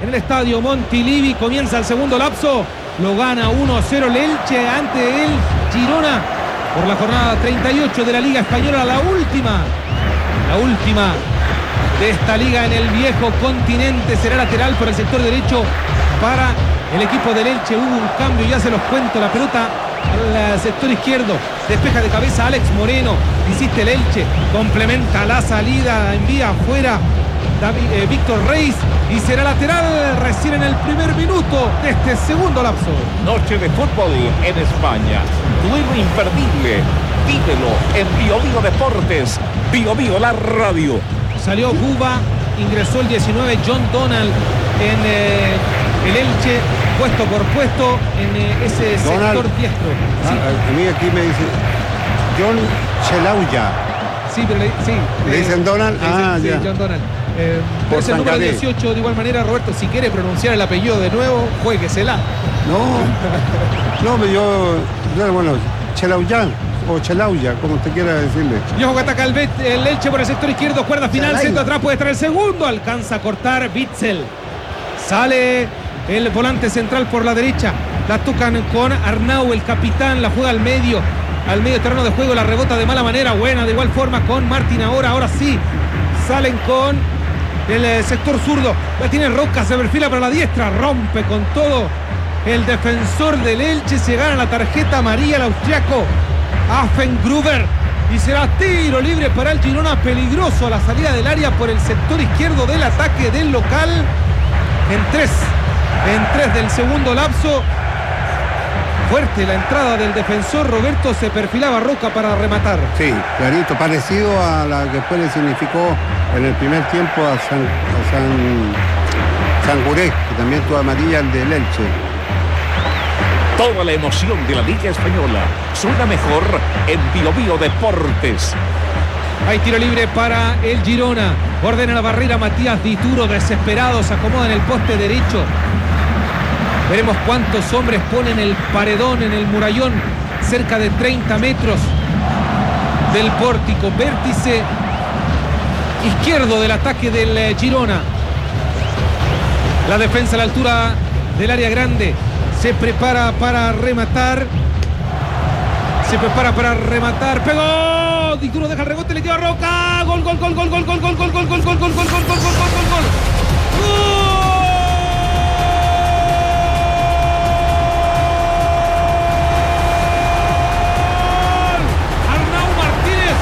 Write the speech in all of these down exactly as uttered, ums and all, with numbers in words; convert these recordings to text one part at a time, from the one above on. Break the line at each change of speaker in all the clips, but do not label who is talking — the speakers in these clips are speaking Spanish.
en el estadio Montilivi. Comienza el segundo lapso. Lo gana uno a cero el Elche ante el Girona por la jornada treinta y ocho de la Liga Española. La última, la última de esta liga en el viejo continente. Será lateral por el sector derecho para el equipo del Elche. Hubo un cambio, ya se los cuento. La pelota al sector izquierdo, despeja de cabeza Alex Moreno, insiste el Elche, complementa la salida, envía afuera David, eh, Víctor Reis, y será lateral recién en el primer minuto de este segundo lapso.
Noche de fútbol en España, duelo imperdible, vívelo en Bio Bio Deportes, Bio Bio la radio.
Salió Cuba, ingresó el diecinueve John Donald en eh, el Elche, puesto por puesto en eh, ese
Donald,
sector diestro.
Ah,
Sí.
a mí aquí me dice John Chelauya.
Sí, pero le, sí,
¿Le
eh,
dicen Donald?
le dicen,
Ah,
sí,
ya.
John Donald. Eh,
Por
es el número
Sangaré.
dieciocho. De igual manera, Roberto, si quiere pronunciar el apellido de nuevo, juéguesela.
No, no, pero yo, yo, bueno, Chelauya o Chelauya, como usted quiera decirle.
Y ojo que ataca el, Bet, el Elche por el sector izquierdo, cuerda final,
Chalay.
centro atrás, puede estar el segundo, alcanza a cortar Bitzel. Sale el volante central por la derecha, la tocan con Arnau, el capitán, la juega al medio, al medio terreno de juego, la rebota de mala manera, buena de igual forma con Martín ahora, ahora sí, salen con el eh, sector zurdo, la tiene Roca, se perfila para la diestra, rompe con todo el defensor del Elche, se gana la tarjeta amarilla el austriaco Affengruber, y será tiro libre para el Girona, peligroso a la salida del área por el sector izquierdo del ataque del local. En tres, en tres del segundo lapso. Fuerte la entrada del defensor. Roberto, se perfilaba Roca para rematar.
Sí, clarito, parecido a la que después le significó en el primer tiempo a San, a San, San Juré, que también tuvo amarilla el del Elche.
Toda la emoción de la Liga Española suena mejor en Bio Bio Deportes.
Hay tiro libre para el Girona. Ordena la barrera Matías Dituro, desesperado, se acomoda en el poste derecho. Veremos cuántos hombres ponen el paredón en el murallón, cerca de treinta metros del pórtico. Vértice izquierdo del ataque del eh, Girona. La defensa a la altura del área grande. Se prepara para rematar. Se prepara para rematar. ¡Pegó! Dituro deja el rebote, le queda a Roca. Gol, gol, gol, gol, gol, gol, gol, gol, gol, gol, gol, gol, gol, gol, gol, gol, gol, gol, gol, gol. Arnau Martínez.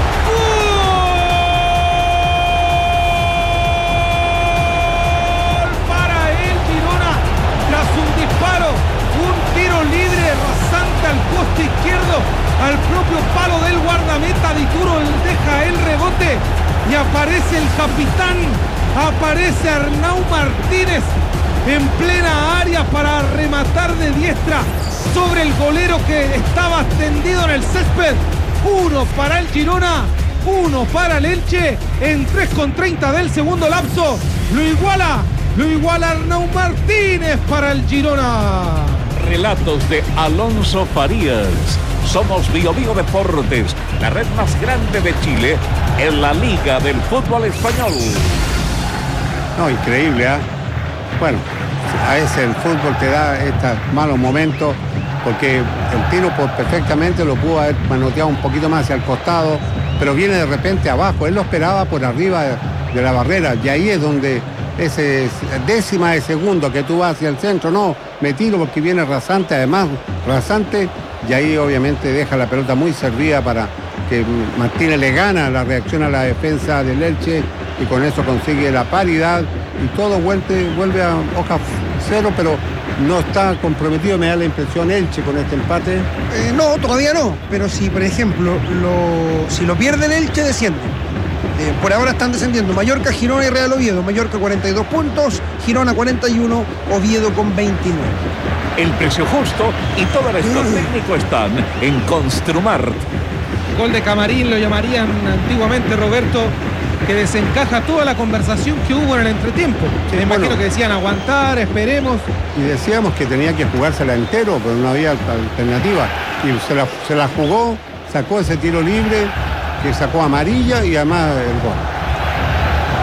Gol para el Girona. Tras un disparo, un tiro libre rasante al poste izquierdo, al propio palo del guardameta. Dituro deja el rebote y aparece el capitán, aparece Arnau Martínez en plena área para rematar de diestra sobre el golero que estaba tendido en el césped. Uno para el Girona, uno para el Elche, en tres con treinta del segundo lapso. Lo iguala, lo iguala Arnau Martínez para el Girona.
Relatos de Alonso Farías. Somos Bio Bio Deportes, la red más grande de Chile en la Liga del Fútbol Español.
No, increíble, ¿ah? ¿eh? Bueno, a veces el fútbol te da estos malos momentos, porque el tiro pues, perfectamente lo pudo haber manoteado un poquito más hacia el costado, pero viene de repente abajo. Él lo esperaba por arriba de la barrera, y ahí es donde ese décima de segundo que tú vas hacia el centro, no, me tiro porque viene rasante, además rasante, y ahí obviamente deja la pelota muy servida para que Martínez le gana la reacción a la defensa del Elche, y con eso consigue la paridad, y todo vuelve, vuelve a hoja cero, pero no está comprometido, me da la impresión, Elche con este empate.
Eh, no, todavía no, pero si por ejemplo lo, si lo pierde el Elche, desciende. Eh, por ahora están descendiendo Mallorca, Girona y Real Oviedo. Mallorca cuarenta y dos puntos, Girona cuarenta y uno, Oviedo con veintinueve.
El precio justo y todo el stock técnico están en Construmart.
Gol de Camarín, lo llamarían antiguamente, Roberto, que desencaja toda la conversación que hubo en el entretiempo.
Sí,
Me imagino
bueno.
que decían aguantar, esperemos.
Y decíamos que tenía que jugársela entero, pero no había alternativa. Y se la, se la jugó, sacó ese tiro libre, que sacó amarilla y además el gol.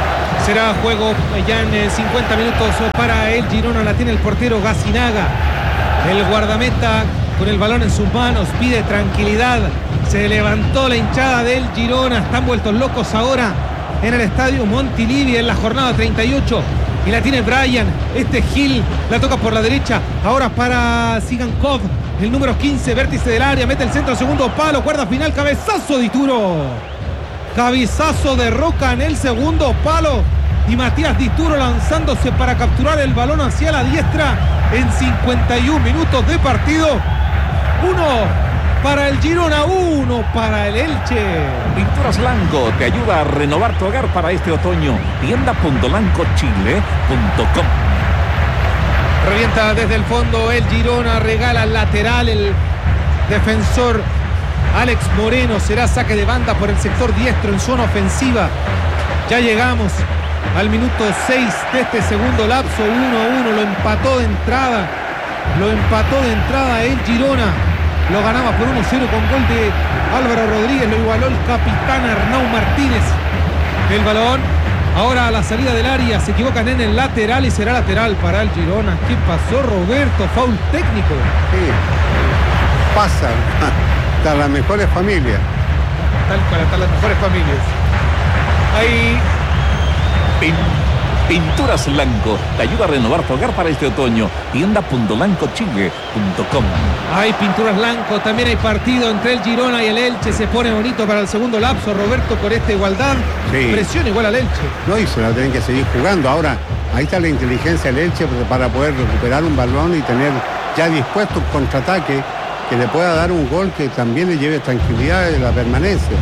Será juego ya en cincuenta minutos para el Girona. La tiene el portero Gazzinaga. El guardameta con el balón en sus manos pide tranquilidad. Se levantó la hinchada del Girona. Están vueltos locos ahora en el estadio Montilivi en la jornada treinta y ocho. Y la tiene Brian. Este Gil la toca por la derecha. Ahora para Sigankov. El número quince, vértice del área. Mete el centro, segundo palo. Cuerda final, cabezazo de Dituro. Cabezazo de Roca en el segundo palo. Y Matías Dituro lanzándose para capturar el balón hacia la diestra en cincuenta y un minutos de partido. Uno para el Girona, uno para el Elche.
Pinturas Lanco te ayuda a renovar tu hogar para este otoño. Tienda punto lanco chile punto com.
Revienta desde el fondo el Girona, regala al lateral el defensor Alex Moreno. Será saque de banda por el sector diestro en zona ofensiva. Ya llegamos al minuto seis de este segundo lapso. Uno a uno, lo empató de entrada. Lo empató de entrada el Girona. Lo ganaba por uno cero con gol de Álvaro Rodríguez. Lo igualó el capitán Arnau Martínez. El balón ahora a la salida del área. Se equivocan en el lateral y será lateral para el Girona. ¿Qué pasó, Roberto? Foul técnico.
Sí, pasa. Hasta las mejores familias.
Tal cual, hasta las mejores familias. Ahí.
Pin, Pinturas Lanco te ayuda a renovar tu hogar para este otoño. Tienda punto lanco chile punto com.
Hay Pinturas Lanco, también hay partido entre el Girona y el Elche. Se pone bonito para el segundo lapso, Roberto, con esta igualdad.
Sí.
Presión igual al Elche.
No, y se la tienen que seguir jugando. Ahora, ahí está la inteligencia del Elche para poder recuperar un balón y tener ya dispuesto un contraataque que le pueda dar un gol que también le lleve tranquilidad de la permanencia.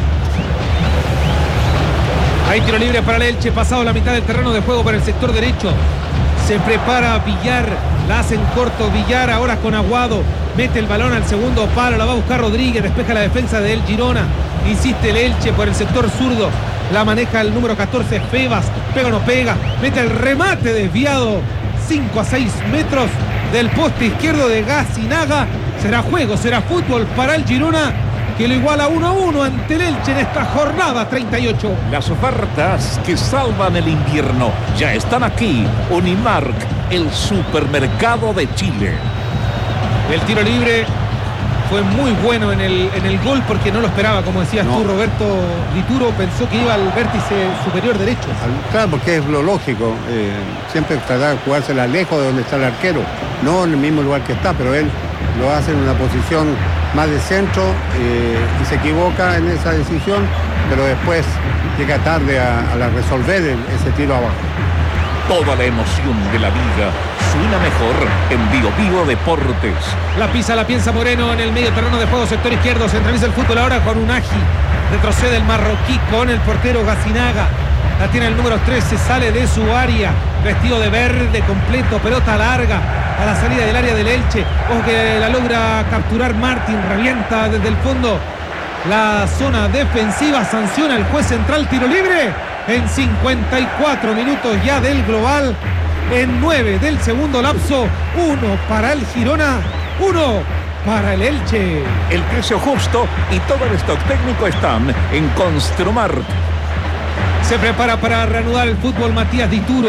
Hay tiro libre para el Elche, pasado la mitad del terreno de juego para el sector derecho. Se prepara Villar, la hace en corto Villar, ahora con Aguado. Mete el balón al segundo palo, la va a buscar Rodríguez, despeja la defensa del Girona. Insiste el Elche por el sector zurdo. La maneja el número catorce, Febas. Pega o no pega, mete el remate desviado. cinco a seis metros del poste izquierdo de Gazzinaga. Será juego, será fútbol para el Girona, que lo iguala uno a uno ante el Elche en esta jornada treinta y ocho.
Las ofertas que salvan el invierno ya están aquí. Unimark, el supermercado de Chile.
El tiro libre fue muy bueno en el, en el gol porque no lo esperaba, como decías no. tú, Roberto. Dituro pensó que iba al vértice superior derecho.
Claro, porque es lo lógico. Eh, siempre tratar de jugársela lejos de donde está el arquero, no en el mismo lugar que está, pero él lo hace en una posición más de centro eh, y se equivoca en esa decisión, pero después llega tarde a, a resolver el, ese tiro abajo.
Toda la emoción de la vida suena mejor en Bio Bio Deportes.
La pisa, la piensa Moreno en el medio terreno de juego, sector izquierdo. Centraliza el fútbol ahora con Unagi. Retrocede el marroquí con el portero Gazzinaga. La tiene el número trece, sale de su área. Vestido de verde completo, pelota larga a la salida del área del Elche. Ojo que la logra capturar Martín. Revienta desde el fondo la zona defensiva. Sanciona el juez central, tiro libre en cincuenta y cuatro minutos ya del global. En nueve del segundo lapso. Uno para el Girona, uno para el Elche.
El precio justo y todo el stock técnico están en Construmart.
Se prepara para reanudar el fútbol Matías Dituro.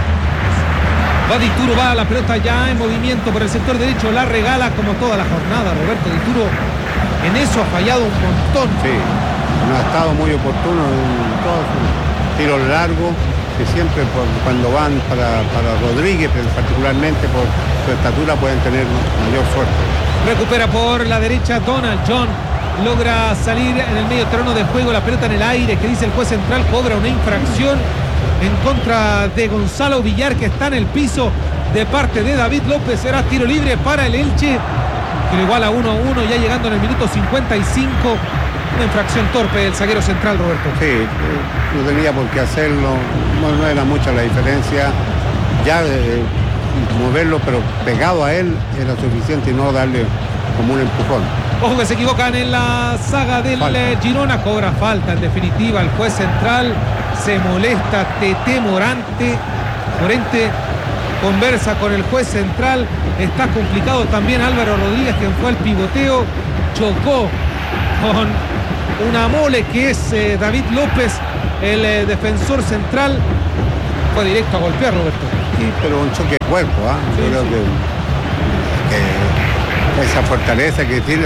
Va Dituro, va a la pelota ya en movimiento por el sector derecho. La regala como toda la jornada. Roberto Dituro en eso ha fallado un montón.
Sí, no ha estado muy oportuno en todos sus tiros largos, que siempre por, cuando van para, para Rodríguez, pero particularmente por su estatura, pueden tener mayor suerte.
Recupera por la derecha Donald John. Logra salir en el medio terreno de juego, la pelota en el aire, que dice el juez central, cobra una infracción en contra de Gonzalo Villar, que está en el piso, de parte de David López. Será tiro libre para el Elche, que lo iguala uno a uno, ya llegando en el minuto cincuenta y cinco. Una infracción torpe del zaguero central, Roberto.
Sí, eh, no tenía por qué hacerlo, no, no era mucha la diferencia. Ya eh, moverlo, pero pegado a él era suficiente y no darle como un empujón.
Ojo que se equivocan en la saga del falta. Girona, cobra falta en definitiva el juez central. Se molesta Tete Morante. Morente conversa con el juez central. Está complicado también Álvaro Rodríguez, quien fue al pivoteo. Chocó con una mole que es eh, David López, el eh, defensor central. fue directo a golpear, Roberto.
Sí, pero un choque de cuerpo, ¿ah?
Sí,
Yo creo
sí.
que, que esa fortaleza que tiene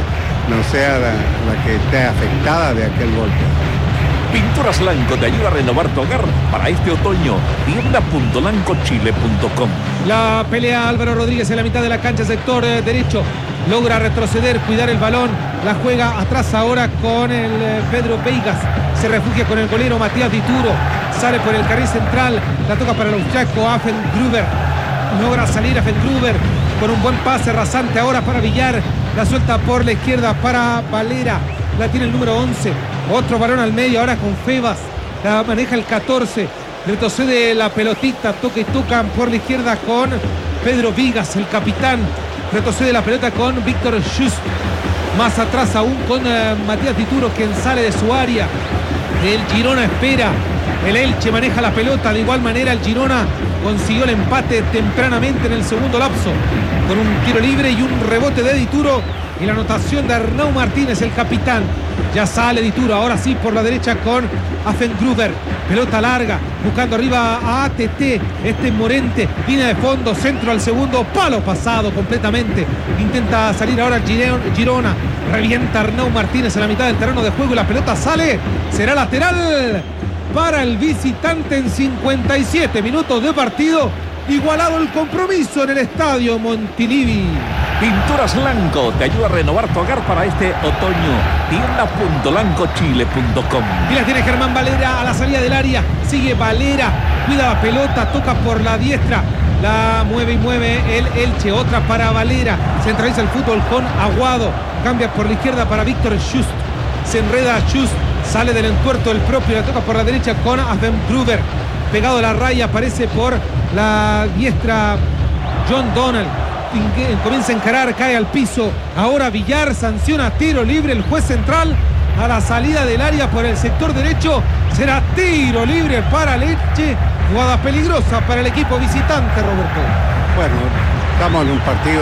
no sea la, la que esté afectada de aquel golpe.
Pinturas Lanco te ayuda a renovar tu hogar para este otoño. Tienda punto lanco chile punto com.
La pelea Álvaro Rodríguez en la mitad de la cancha, sector eh, derecho. Logra retroceder, cuidar el balón. La juega atrás ahora con el eh, Pedro Veigas. Se refugia con el golero Matías Dituro. Sale por el carril central. La toca para el austriaco Affengruber. Logra salir Affengruber con un buen pase rasante ahora para Villar. La suelta por la izquierda para Valera. La tiene el número once. Otro balón al medio ahora con Febas. La maneja el catorce. Retrocede la pelotita. Toca y tocan por la izquierda con Pedro Vigas, el capitán. Retrocede la pelota con Víctor Just. Más atrás aún con uh, Matías Dituro, quien sale de su área. El Girona espera. El Elche maneja la pelota. De igual manera el Girona consiguió el empate tempranamente en el segundo lapso. Con un tiro libre y un rebote de Dituro. Y la anotación de Arnau Martínez, el capitán. Ya sale Dituro, ahora sí por la derecha con Affengruber. Pelota larga, buscando arriba a A T T. Este Morente, línea de fondo, centro al segundo, palo pasado completamente. Intenta salir ahora Girona. Revienta Arnau Martínez en la mitad del terreno de juego y la pelota sale. Será lateral para el visitante en cincuenta y siete minutos de partido. Igualado el compromiso en el estadio Montilivi.
Pinturas Lanco te ayuda a renovar tu hogar para este otoño. Tienda punto lanco chile punto com.
Y la tiene Germán Valera a la salida del área. Sigue Valera, cuida la pelota, toca por la diestra. La mueve y mueve el Elche. Otra para Valera. Centraliza el fútbol con Aguado. Cambia por la izquierda para Víctor Just. Se enreda Just. Sale del entuerto el propio. La toca por la derecha con Affengruber. Pegado a la raya, aparece por la diestra John Donald. Comienza a encarar, cae al piso. Ahora Villar sanciona tiro libre. El juez central a la salida del área por el sector derecho. Será tiro libre para Elche. Jugada peligrosa para el equipo visitante, Roberto.
Bueno, estamos en un partido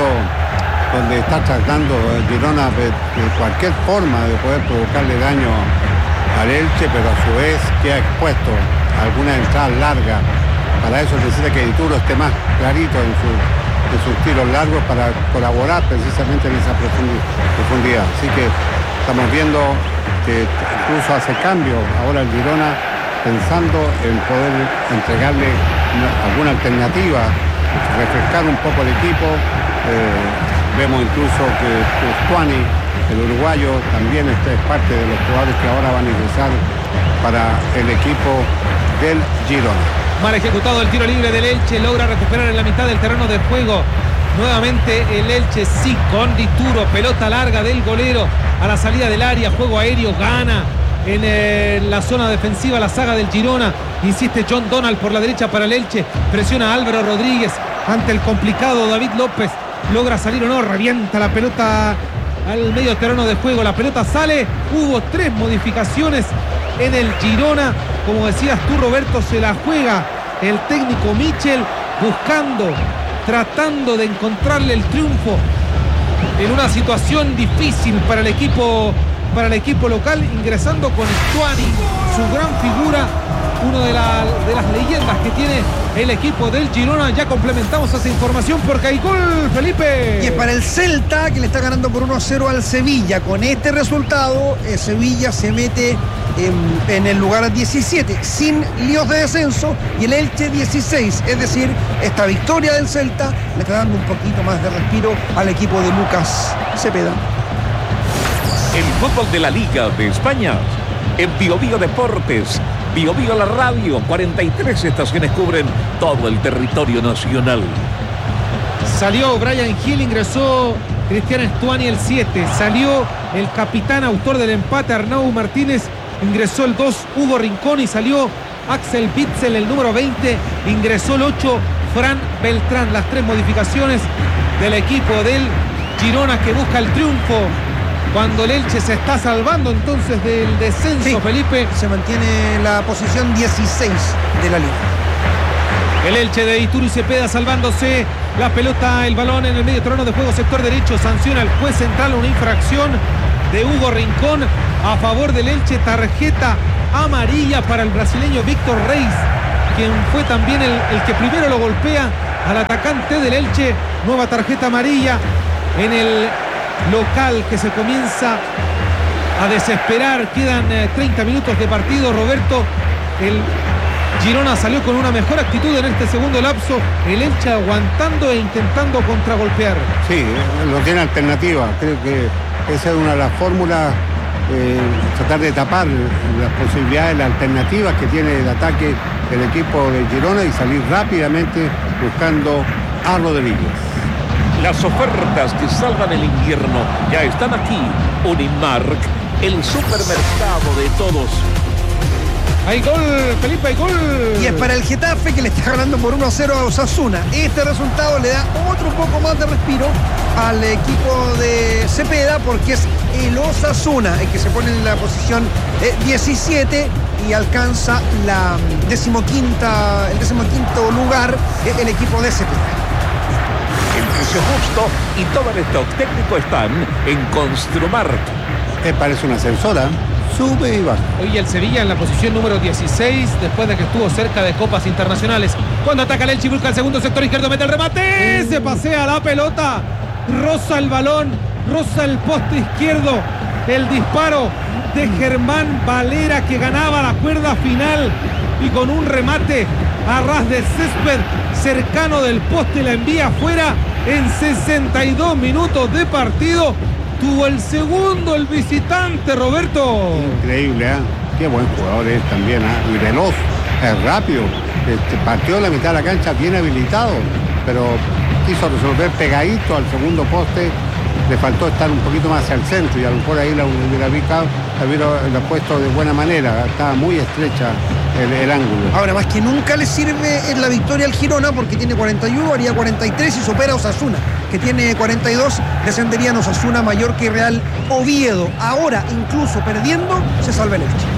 donde está tratando el Girona de, de cualquier forma de poder provocarle daño al Elche, pero a su vez queda expuesto a alguna entrada larga. Para eso necesita que Dituro esté más clarito en su de sus tiros largos para colaborar precisamente en esa profundidad. Así que estamos viendo que incluso hace cambio ahora el Girona pensando en poder entregarle una, alguna alternativa, refrescar un poco el equipo. Eh, vemos incluso que Stuani, el uruguayo, también este es parte de los jugadores que ahora van a ingresar para el equipo del Girona.
Mal ejecutado el tiro libre del Elche, logra recuperar en la mitad del terreno de juego. Nuevamente el Elche sí con Dituro, pelota larga del golero a la salida del área, juego aéreo, gana en eh, la zona defensiva la saga del Girona. Insiste John Donald por la derecha para el Elche, presiona a Álvaro Rodríguez ante el complicado David López. Logra salir o no, revienta la pelota al medio terreno de juego, la pelota sale. Hubo tres modificaciones en el Girona, como decías tú, Roberto, se la juega el técnico Michel, buscando, tratando de encontrarle el triunfo en una situación difícil para el equipo, para el equipo local, ingresando con Stuani, su gran figura, uno de, la, de las leyendas que tiene el equipo del Girona. Ya complementamos esa información porque hay gol, Felipe.
Y es para el Celta, que le está ganando por uno a cero al Sevilla. Con este resultado, el Sevilla se mete en, en el lugar diecisiete, sin líos de descenso, y el Elche dieciséis. Es decir, esta victoria del Celta le está dando un poquito más de respiro al equipo de Lucas Cepeda.
El fútbol de la Liga de España en Bio Bio Deportes. Bio Bio la radio, cuarenta y tres estaciones cubren todo el territorio nacional.
Salió Brian Hill, ingresó Cristian Stuani el siete, salió el capitán autor del empate Arnau Martínez, ingresó el dos Hugo Rincón y salió Axel Witsel el número veinte, ingresó el ocho Fran Beltrán. Las tres modificaciones del equipo del Girona que busca el triunfo cuando el Elche se está salvando entonces del descenso, sí, Felipe.
Se mantiene la posición dieciséis de la liga.
El Elche de Dituro y Cepeda salvándose. La pelota, el balón en el medio terreno de juego, sector derecho. Sanciona el juez central una infracción de Hugo Rincón a favor del Elche. Tarjeta amarilla para el brasileño Víctor Reis. quien fue también el, el que primero lo golpea al atacante del Elche. Nueva tarjeta amarilla en el local que se comienza a desesperar. Quedan eh, treinta minutos de partido, Roberto. El Girona salió con una mejor actitud en este segundo lapso. El Elche aguantando e intentando contragolpear.
Sí, no tiene alternativa. Creo que esa es una de las fórmulas, eh, tratar de tapar las posibilidades, las alternativas que tiene de ataque el equipo de Girona y salir rápidamente buscando a Rodríguez.
Las ofertas que salvan el invierno ya están aquí. Unimark, el supermercado de todos.
Hay gol, Felipe, hay gol.
Y es para el Getafe, que le está ganando por uno a cero a Osasuna. Este resultado le da otro poco más de respiro al equipo de Cepeda, porque es el Osasuna el que se pone en la posición eh, diecisiete y alcanza la decimoquinta, el decimoquinto lugar eh, el equipo de Cepeda.
El precio justo y todo el stock técnico están en Construmark.
Eh, parece una ascensora. Sube y baja.
Hoy el Sevilla en la posición número dieciséis, después de que estuvo cerca de copas internacionales. Cuando ataca el Elche, busca el segundo sector izquierdo, mete el remate, se pasea la pelota, roza el balón, roza el poste izquierdo. El disparo de Germán Valera, que ganaba la cuerda final, y con un remate a ras de césped cercano del poste la envía afuera en sesenta y dos minutos de partido. Tuvo el segundo el visitante, Roberto.
Increíble, ¿eh? Qué buen jugador es también, ¿eh? Y veloz, es rápido. Este, partió la mitad de la cancha bien habilitado, pero quiso resolver pegadito al segundo poste. Le faltó estar un poquito más hacia el centro y a lo mejor ahí la hubiera ubicado, la hubiera la puesto de buena manera. Estaba muy estrecha el, el ángulo.
Ahora, más que nunca le sirve en la victoria al Girona, porque tiene cuarenta y uno, haría cuarenta y tres y supera a Osasuna, que tiene cuarenta y dos. Descenderían Osasuna, Mallorca y Real Oviedo. Ahora, incluso perdiendo, se salva el Elche.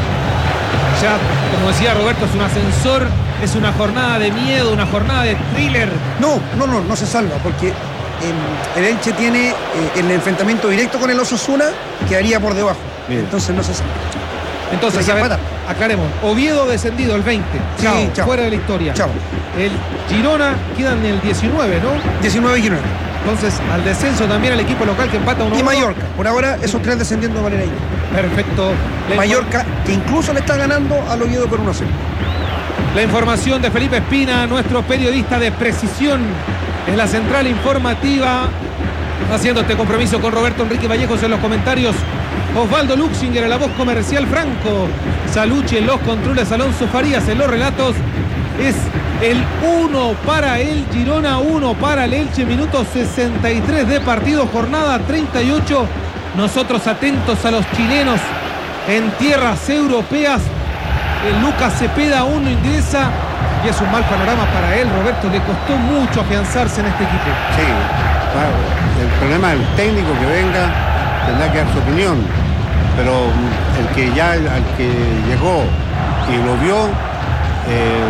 Ya, como decía Roberto, es un ascensor, es una jornada de miedo, una jornada de thriller.
No, no, no, no se salva, porque eh, el Elche tiene eh, el enfrentamiento directo con el Osasuna, quedaría por debajo. Bien. Entonces no se salva.
Entonces, a ver, aclaremos. Oviedo descendido el veinte. Chao,
sí, chao.
Fuera de la historia.
Chao.
El Girona queda en el diecinueve, ¿no?
diecinueve y Girona.
Entonces, al descenso también el equipo local que empata uno.
Y Mallorca. Por ahora, esos tres descendiendo de manera igual.
Perfecto. La
Mallorca, que incluso le está ganando al Oviedo por uno a cero.
La información de Felipe Espina, nuestro periodista de precisión en la central informativa, haciendo este compromiso con Roberto Enrique Vallejos en los comentarios. Osvaldo Luxinger en la voz comercial, Franco Salucci en los controles, Alonso Farías en los relatos. Es el uno para el Girona, uno para el Elche, minuto sesenta y tres de partido, jornada treinta y ocho. Nosotros atentos a los chilenos en tierras europeas. El Lucas Cepeda aún no ingresa y es un mal panorama para él, Roberto. Le costó mucho afianzarse en este equipo.
Sí, claro, el problema del técnico que venga tendrá que dar su opinión, pero el que ya, al que llegó y lo vio, eh,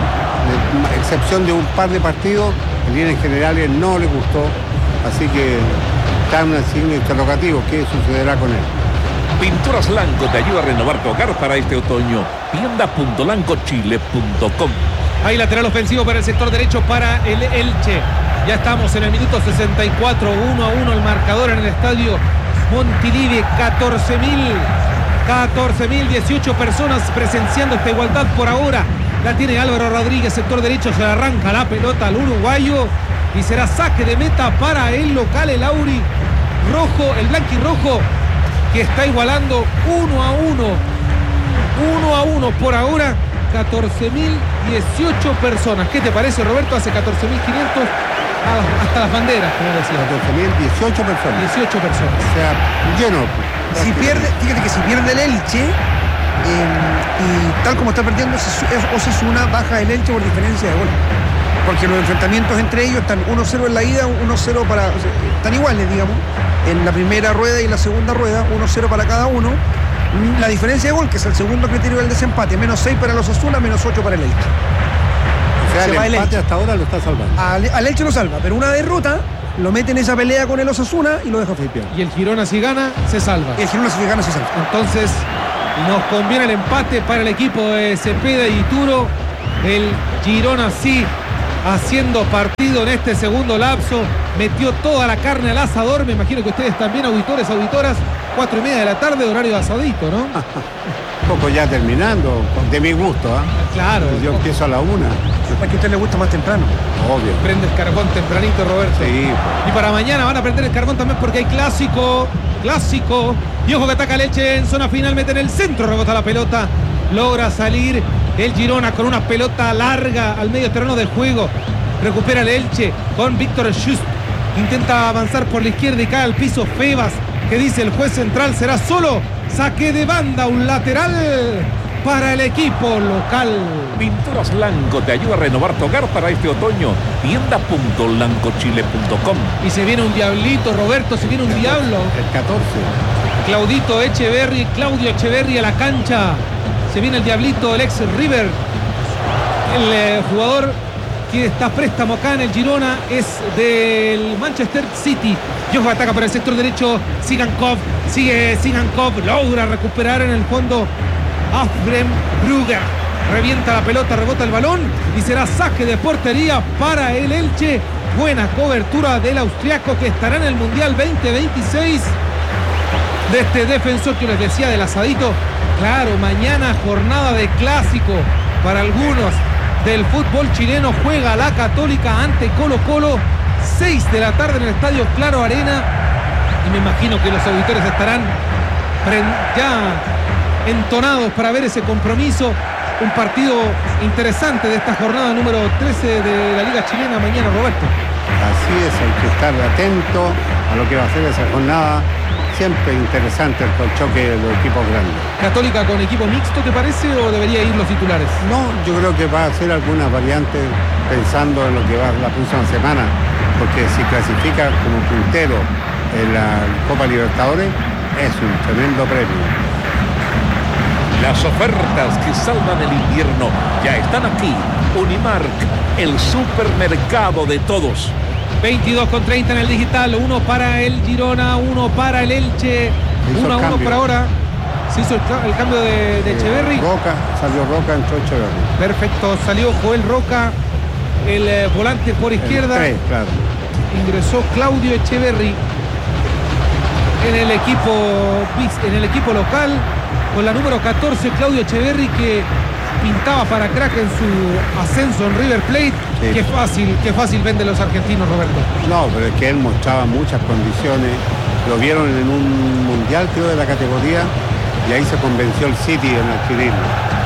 de excepción de un par de partidos, en líneas generales no le gustó, así que está en un signo interrogativo. ¿Qué sucederá con él?
Pinturas Lanco te ayuda a renovar tu hogar para este otoño. Tienda punto lanco chile punto com.
Hay lateral ofensivo para el sector derecho para el Elche. Ya estamos en el minuto sesenta y cuatro, uno a uno el marcador en el estadio Montilivi. catorce mil, catorce mil dieciocho personas presenciando esta igualdad por ahora. La tiene Álvaro Rodríguez, sector derecho, se le arranca la pelota al uruguayo y será saque de meta para el local, el Auri rojo, el blanquirrojo, que está igualando uno a uno. uno a uno por ahora. catorce mil dieciocho personas. ¿Qué te parece, Roberto? Hace catorce mil quinientos hasta las banderas, como decía.
catorce mil dieciocho personas.
dieciocho personas.
O sea, lleno.
Si pierde, fíjate que si pierde el Elche, eh, y tal como está perdiendo Osasuna, baja el Elche por diferencia de gol. Porque los enfrentamientos entre ellos están uno cero en la ida, uno cero para... O sea, están iguales, digamos, en la primera rueda y la segunda rueda, uno cero para cada uno. La diferencia de gol, que es el segundo criterio del desempate, menos seis para los Osasuna, menos ocho para el Elche.
O sea,
Se
el
va el
empate
Elche.
hasta ahora lo está salvando.
Al, al Elche lo salva, pero una derrota lo mete en esa pelea con el Osasuna y lo deja flipear.
Y el Girona, si gana, se salva.
Y el Girona, si gana, se salva.
Entonces, nos conviene el empate para el equipo de Cepeda y Turo. El Girona sí, haciendo partido en este segundo lapso, metió toda la carne al asador. Me imagino que ustedes también, auditores, auditoras, cuatro y media de la tarde, horario de asadito, ¿no?
Un poco ya terminando, de mi gusto, ¿eh?
Claro.
Yo empiezo a la una.
¿Para que a usted le gusta más temprano?
Obvio.
Prende el carbón tempranito, Roberto.
Sí.
Y para mañana van a prender el carbón también porque hay clásico, clásico. Y ojo que ataca el Elche en zona final, mete en el centro, rebota la pelota. Logra salir el Girona con una pelota larga al medio terreno del juego. Recupera el Elche con Víctor Just. Intenta avanzar por la izquierda y cae al piso Febas, que dice el juez central será solo saque de banda, un lateral para el equipo local.
Pinturas Lanco te ayuda a renovar tu hogar para este otoño. tienda punto lancochile punto com.
Y se viene un diablito, Roberto, se viene un diablo.
El catorce.
Claudito Echeverri, Claudio Echeverri a la cancha. Se viene el diablito, el ex River. El eh, jugador que está a préstamo acá en el Girona es del Manchester City. Yojo ataca por el sector derecho. Sigankov, sigue Sigankov, logra recuperar en el fondo Afrem Brugger. Revienta la pelota, rebota el balón y será saque de portería para el Elche. Buena cobertura del austriaco que estará en el Mundial veinte veintiséis. De este defensor que les decía del asadito. Claro, mañana jornada de clásico para algunos del fútbol chileno. Juega la Católica ante Colo Colo, seis de la tarde en el estadio Claro Arena. Y me imagino que los auditores estarán ya entonados para ver ese compromiso. Un partido interesante de esta jornada número trece de la Liga Chilena mañana, Roberto.
Así es, hay que estar atento a lo que va a ser esa jornada. Siempre interesante el choque de los equipos grandes.
¿Católica con equipo mixto te parece o debería ir los titulares?
No, yo creo que va a hacer algunas variantes pensando en lo que va la próxima semana, porque si clasifica como puntero en la Copa Libertadores es un tremendo premio.
Las ofertas que salvan el invierno ya están aquí. Unimark, el supermercado de todos.
veintidós con treinta en el digital, uno para el Girona, uno para el Elche, uno a uno por ahora. Se hizo el, el cambio de, de Echeverri.
Roca, salió Roca, entró Echeverri.
Perfecto, salió Joel Roca, el eh, volante por izquierda.
El tres, claro.
Ingresó Claudio Echeverri en el equipo en el equipo local con la número catorce, Claudio Echeverri, que pintaba para crack en su ascenso en River Plate. Sí. Qué fácil, qué fácil venden los argentinos, Roberto.
No, pero es que él mostraba muchas condiciones. Lo vieron en un mundial, creo, de la categoría, y ahí se convenció el City en adquirirlo.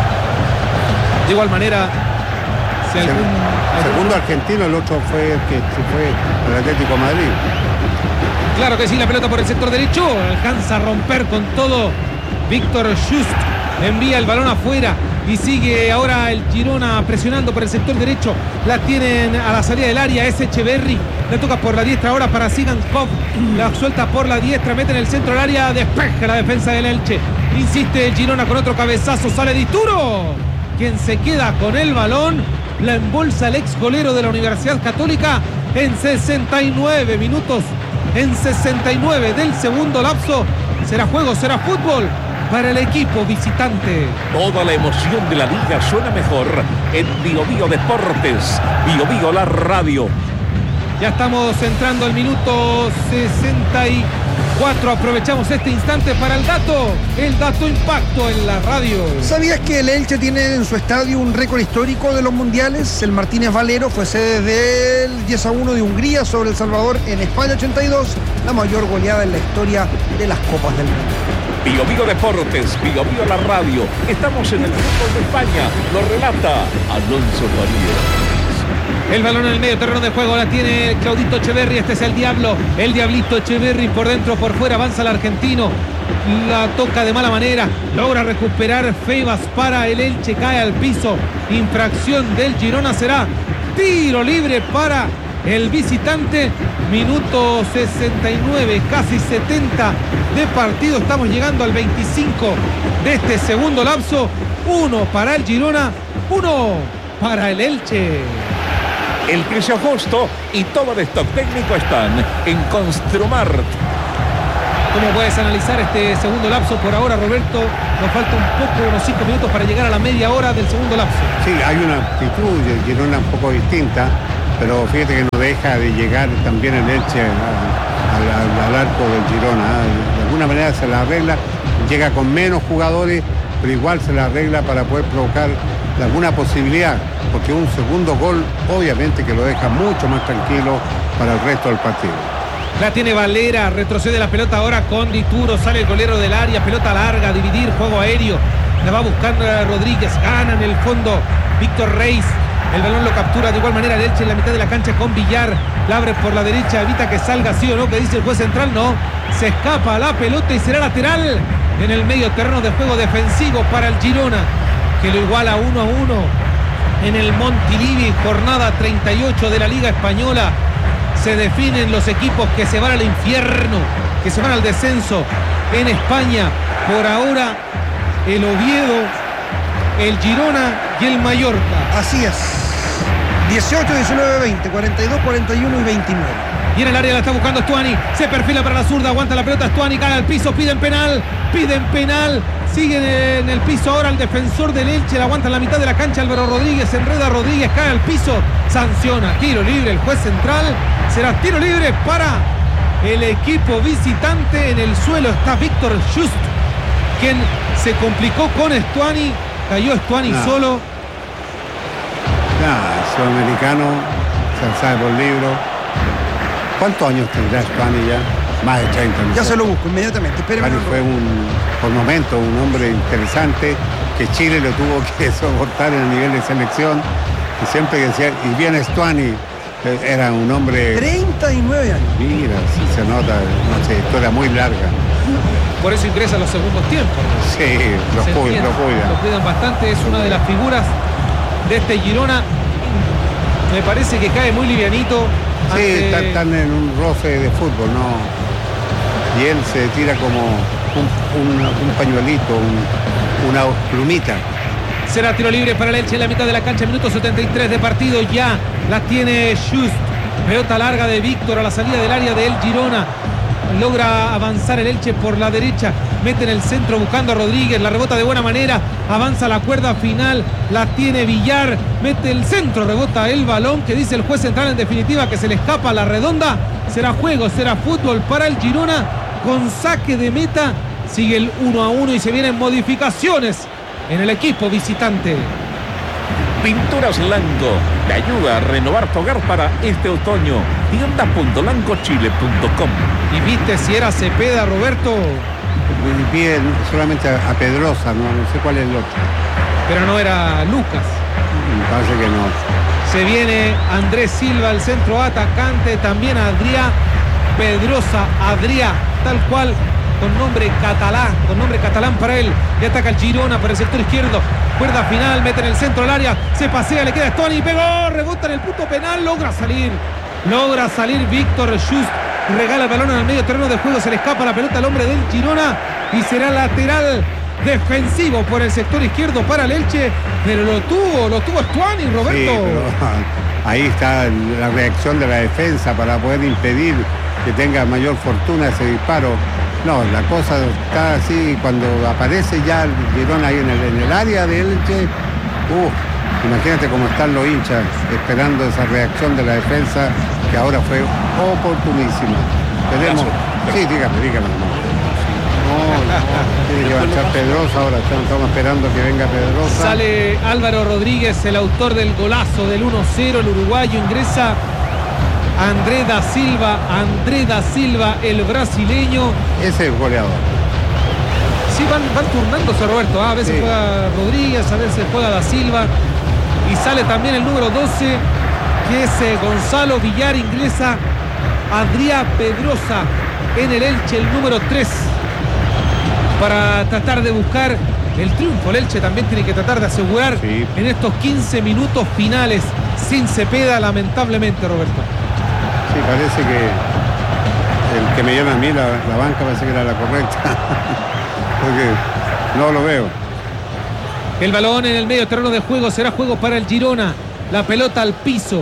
De igual manera, si algún,
algún... segundo argentino, el otro fue el que fue el Atlético de Madrid.
Claro que sí, la pelota por el sector derecho, alcanza a romper con todo Víctor Just, envía el balón afuera. Y sigue ahora el Girona presionando por el sector derecho. La tienen a la salida del área. Es Echeverri. Le toca por la diestra ahora para Sigankov. La suelta por la diestra. Mete en el centro del área. Despeja la defensa del Elche. Insiste el Girona con otro cabezazo. Sale Dituro, quien se queda con el balón. La embolsa el ex golero de la Universidad Católica en sesenta y nueve minutos. En sesenta y nueve del segundo lapso. Será juego, será fútbol para el equipo visitante.
Toda la emoción de la liga suena mejor en Bio Bio Deportes. Bio Bio la radio.
Ya estamos entrando al minuto sesenta y cuatro. Aprovechamos este instante para el dato. El dato impacto en la radio.
¿Sabías que el Elche tiene en su estadio un récord histórico de los mundiales? El Martínez Valero fue sede del diez a uno de Hungría sobre El Salvador en España ochenta y dos. La mayor goleada en la historia de las Copas del Mundo.
Bio Bio Deportes, Bio Bio la radio. Estamos en el fútbol de España. Lo relata Alonso Farías.
El balón en el medio terreno de juego la tiene Claudito Echeverri. Este es el Diablo. El Diablito Echeverri por dentro, por fuera. Avanza el argentino. La toca de mala manera. Logra recuperar Febas para el Elche. Cae al piso. Infracción del Girona. Será tiro libre para el visitante. Minuto sesenta y nueve, casi setenta de partido. Estamos llegando al veinticinco de este segundo lapso. Uno para el Girona, uno para el Elche.
El precio justo y todo el stock técnico están en Construmart.
¿Cómo puedes analizar este segundo lapso? Por ahora, Roberto, nos falta un poco, unos cinco minutos para llegar a la media hora del segundo lapso.
Sí, hay una actitud de Girona un poco distinta, pero fíjate que no deja de llegar también el Elche al, al, al arco del Girona. De alguna manera se la arregla, llega con menos jugadores, pero igual se la arregla para poder provocar alguna posibilidad, porque un segundo gol obviamente que lo deja mucho más tranquilo para el resto del partido.
La tiene Valera, retrocede la pelota ahora con Dituro, sale el golero del área, pelota larga, dividir, juego aéreo, la va buscando Rodríguez, gana en el fondo Víctor Reis, el balón lo captura de igual manera el Elche en la mitad de la cancha con Villar, la abre por la derecha, evita que salga sí o no, que dice el juez central, no, se escapa la pelota y será lateral en el medio terreno de juego defensivo para el Girona, que lo iguala uno a uno en el Montilivi, jornada treinta y ocho de la Liga Española. Se definen los equipos que se van al infierno, que se van al descenso en España. Por ahora, el Oviedo, el Girona y el Mallorca.
Así es. dieciocho, diecinueve, veinte, cuarenta y dos, cuarenta y uno y veintinueve.
Y en el área la está buscando Stuani. Se perfila para la zurda, aguanta la pelota Stuani, cae al piso, piden penal, piden penal. Sigue en el piso ahora el defensor del Elche, la aguanta en la mitad de la cancha Álvaro Rodríguez, enreda Rodríguez, cae al piso, sanciona, tiro libre el juez central, será tiro libre para el equipo visitante. En el suelo está Víctor Just, quien se complicó con Stuani, cayó Stuani
no.
solo.
Nada, no, sudamericano, se sabe por libro. ¿Cuántos años tendrá Stuani ya? Más de treinta.
Ya se lo busco inmediatamente.
Stuani fue un, por momento, un hombre interesante que Chile lo tuvo que soportar en el nivel de selección. Y siempre que decía, y bien Stuani, era un hombre...
treinta y nueve años.
Mira, sí se nota, no sé, historia muy larga.
Por eso ingresa en los segundos tiempos.
Sí, lo cuidan, lo cuidan.
Lo cuidan bastante, es una de las figuras de este Girona. Me parece que cae muy livianito.
Sí,
ante...
están, están en un roce de fútbol, ¿no? Y él se tira como un, un, un pañuelito, un, una plumita.
Será tiro libre para el Elche en la mitad de la cancha, minuto setenta y tres de partido, ya la tiene Just. Pelota larga de Víctor a la salida del área de El Girona. Logra avanzar el Elche por la derecha, mete en el centro buscando a Rodríguez, la rebota de buena manera, avanza la cuerda final, la tiene Villar, mete el centro, rebota el balón, que dice el juez central en definitiva que se le escapa a la redonda. Será juego, será fútbol para el Girona con saque de meta. Sigue el uno a uno y se vienen modificaciones en el equipo visitante.
Pinturas Lanco te ayuda a renovar tu hogar para este otoño. tienda punto lanco chile punto com.
Y viste si era Cepeda, Roberto.
Y piden solamente a, a Pedrosa, ¿no? no sé cuál es el otro.
Pero no era Lucas.
Me parece que no.
Se viene Andrés Silva, el centro atacante, también Adrián Pedrosa, Adrián, tal cual, con nombre catalán, con nombre catalán para él. Y ataca el Girona por el sector izquierdo. Cuerda final, mete en el centro del área, se pasea, le queda Stuani, pegó, rebota en el punto penal, logra salir. Logra salir Víctor Just, regala el balón en el medio terreno de juego, se le escapa la pelota al hombre del Girona y será lateral defensivo por el sector izquierdo para el Elche, pero lo tuvo, lo tuvo Stuani, Roberto.
Sí, pero ahí está la reacción de la defensa para poder impedir que tenga mayor fortuna ese disparo. No, la cosa está así, cuando aparece ya el Girona ahí en el, en el área de Elche, uh, imagínate cómo están los hinchas esperando esa reacción de la defensa, que ahora fue oportunísima. Tenemos... Sí, dígame, dígame. No, no, tiene que avanzar Pedrosa, ahora estamos esperando que venga Pedrosa.
Sale Álvaro Rodríguez, el autor del golazo del uno cero, el uruguayo, ingresa André da Silva, André da Silva, el brasileño.
Ese es el goleador.
Sí, van, van turnándose, Roberto. ¿eh? A veces sí. Juega Rodríguez, a veces juega da Silva. Y sale también el número doce, que es eh, Gonzalo Villar, ingresa Adrián Pedrosa en el Elche, el número tres, para tratar de buscar el triunfo. El Elche también tiene que tratar de asegurar sí. en estos quince minutos finales, sin Cepeda, lamentablemente, Roberto.
Sí, parece que el que me llama a mí, la, la banca, parece que era la correcta. Porque no lo veo.
El balón en el medio terreno de juego, será juego para el Girona. La pelota al piso.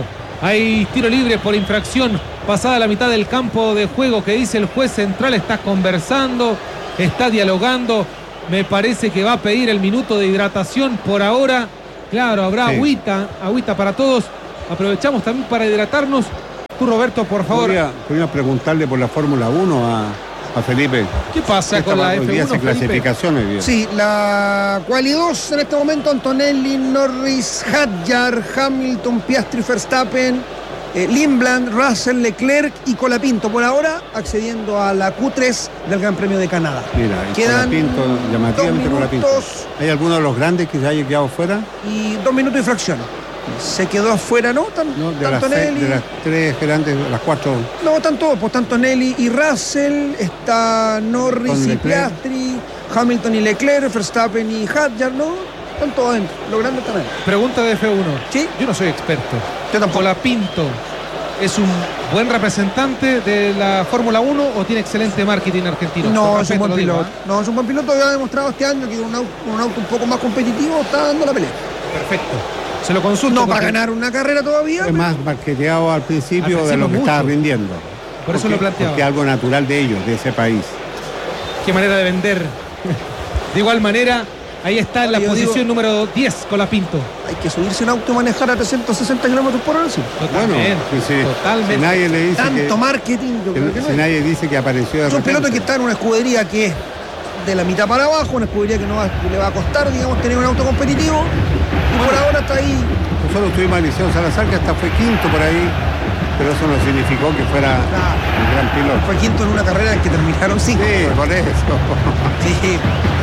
Hay tiro libre por infracción pasada la mitad del campo de juego, que dice el juez central. Está conversando, está dialogando. Me parece que va a pedir el minuto de hidratación por ahora. Claro, habrá sí. agüita, agüita para todos. Aprovechamos también para hidratarnos. Tú, Roberto, por favor.
Podría, podría preguntarle por la Fórmula uno a, a Felipe.
¿Qué pasa con la F uno,
clasificaciones? Bien.
Sí, la Quali dos en este momento: Antonelli, Norris, Hadjar, Hamilton, Piastri, Verstappen, eh, Lindblad, Russell, Leclerc y Colapinto. Por ahora accediendo a la Q tres del Gran Premio de Canadá.
Mira,
quedan
Colapinto, llamativamente Colapinto. ¿Hay alguno de los grandes que se haya quedado fuera?
Y dos minutos y fracción. Se quedó afuera, ¿no? Tan,
no de,
tanto
las
Nelly,
de las tres grandes, las cuatro.
No, están todos, pues tanto Nelly y Russell, está Norris y Piastri, Hamilton y Leclerc, Verstappen y Hadjar, ¿no? Están todos adentro, los grandes están ahí.
Pregunta de F uno.
¿Sí?
Yo no soy experto.
Yo tampoco.
¿Colapinto es un buen representante de la Fórmula uno o tiene excelente marketing argentino?
No, es un buen piloto. Digo, ¿eh? No, es un buen piloto que ha demostrado este año que un auto, un auto un poco más competitivo está dando la pelea.
Perfecto. Se lo consulto.
No para ganar una carrera todavía.
Es pero... más marketeado al principio, al principio de lo que mucho. Estaba rindiendo.
Por
porque,
eso lo planteaba.
Porque es algo natural de ellos, de ese país.
Qué manera de vender. De igual manera, ahí está en la posición digo, número diez, Colapinto.
Hay que subirse un auto y manejar a trescientos sesenta kilómetros por hora. ¿Sí?
Totalmente.
Bueno, si, totalmente. Si nadie le dice
Tanto
que,
marketing. Yo
que,
creo que
si
no
nadie dice que apareció de
es un piloto que está en una escudería que es de la mitad para abajo, una escudería que no va, que le va a costar, digamos, tener un auto competitivo. Y bueno, por ahora está ahí.
Nosotros tuvimos a Eliseo Salazar, que hasta fue quinto por ahí, pero eso no significó que fuera claro. un gran piloto.
Fue quinto en una carrera en que terminaron cinco.
Sí, por eso.
Sí, sí.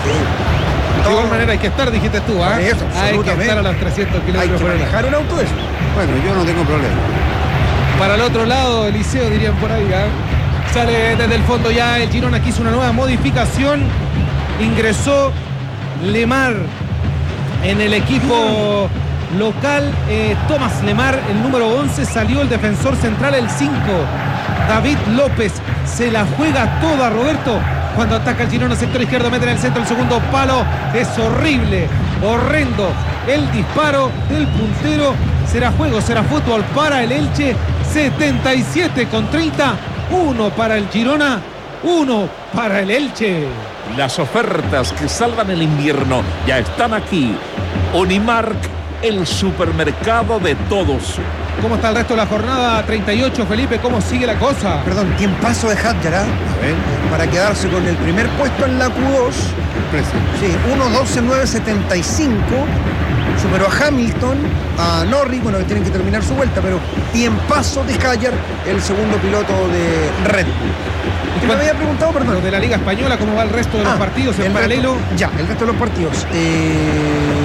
De igual manera hay que estar, dijiste tú, ¿ah? ¿eh? Hay que estar a los trescientos kilómetros
por hora. Hay que manejar un auto de eso.
Bueno, yo no tengo problema.
Para el otro lado, Eliseo, dirían por ahí, ¿eh? Sale desde el fondo ya el Girona, que hizo una nueva modificación. Ingresó Lemar en el equipo local. eh, Tomás Lemar, el número once, salió el defensor central, el cinco. David López se la juega toda, Roberto. Cuando ataca el Girona, sector izquierdo, mete en el centro el segundo palo. Es horrible, horrendo el disparo del puntero. Será juego, será fútbol para el Elche. setenta y siete con treinta. Uno para el Girona, uno para el Elche.
Las ofertas que salvan el invierno ya están aquí. Unimark, el supermercado de todos.
¿Cómo está el resto de la jornada? treinta y ocho, Felipe, ¿cómo sigue la cosa?
Perdón, tiempazo de Hadjar, ¿eh? Para quedarse con el primer puesto en la Q dos. Sí, uno doce nueve setenta y cinco. Superó a Hamilton, a Norris, bueno, que tienen que terminar su vuelta, pero tiempazo de Hadjar, el segundo piloto de Red Bull. ¿Qué me había preguntado, perdón?
Lo de la Liga Española, ¿cómo va el resto de los ah, partidos en paralelo?
Resto, ya, el resto de los partidos. Eh...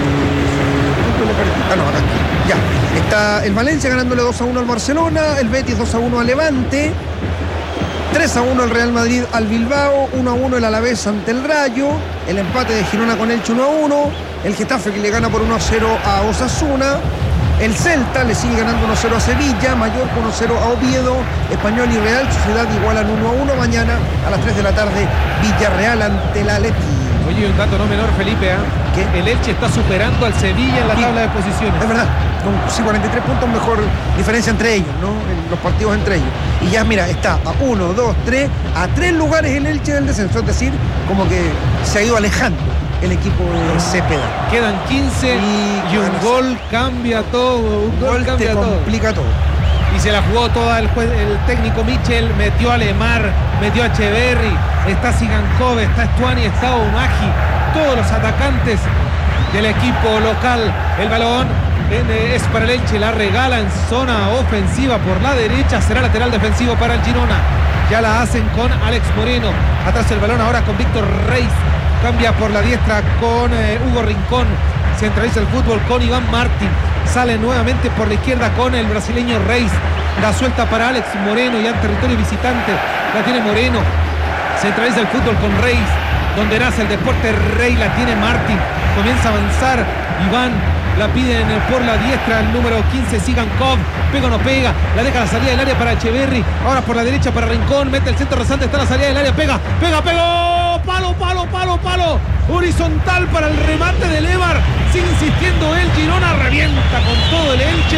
Ah, no, acá está. Ya. Está el Valencia ganándole dos a uno al Barcelona, el Betis dos a uno al Levante, tres a uno el Real Madrid al Bilbao, uno a uno el Alavés ante el Rayo, el empate de Girona con Elche uno a uno, el Getafe que le gana por uno a cero a Osasuna, el Celta le sigue ganando uno a cero a Sevilla, Mallorca uno a cero a Oviedo, Español y Real Sociedad igualan uno a uno. Mañana a las tres de la tarde Villarreal ante el Atleti.
Oye, un dato no menor, Felipe, ¿eh? ¿Qué? El Elche está superando al Sevilla en la sí, tabla de posiciones.
Es verdad, con sí, cuarenta y tres puntos, mejor diferencia entre ellos, ¿no? En los partidos entre ellos. Y ya, mira, está a uno, dos, tres, a tres lugares el Elche del descenso, es decir, como que se ha ido alejando el equipo de Cepeda.
Quedan quince y, y un gol cambia todo, un gol, gol cambia
te
todo.
complica todo.
Y se la jugó toda el, juez, el técnico Michel, metió a Lemar, metió a Echeverri, está Sigankov, está Estuani, está Omagi, todos los atacantes del equipo local. El balón es para el Elche, la regala en zona ofensiva por la derecha, será lateral defensivo para el Girona. Ya la hacen con Alex Moreno, atrás el balón ahora con Víctor Reis, cambia por la diestra con eh, Hugo Rincón, centraliza el fútbol con Iván Martín. Sale nuevamente por la izquierda con el brasileño Reis. La suelta para Alex Moreno, ya en territorio visitante. La tiene Moreno. Centraliza el fútbol con Reis. Donde nace el deporte Rey, la tiene Martín. Comienza a avanzar Iván. La piden por la diestra el número quince, Sigankov. Pega o no pega. La deja la salida del área para Echeverri. Ahora por la derecha para Rincón. Mete el centro rasante. Está la salida del área. Pega, pega, pegó. Palo, palo, palo, palo. Horizontal para el remate de Levar. Sigue insistiendo el Girona. Revienta con todo el Elche.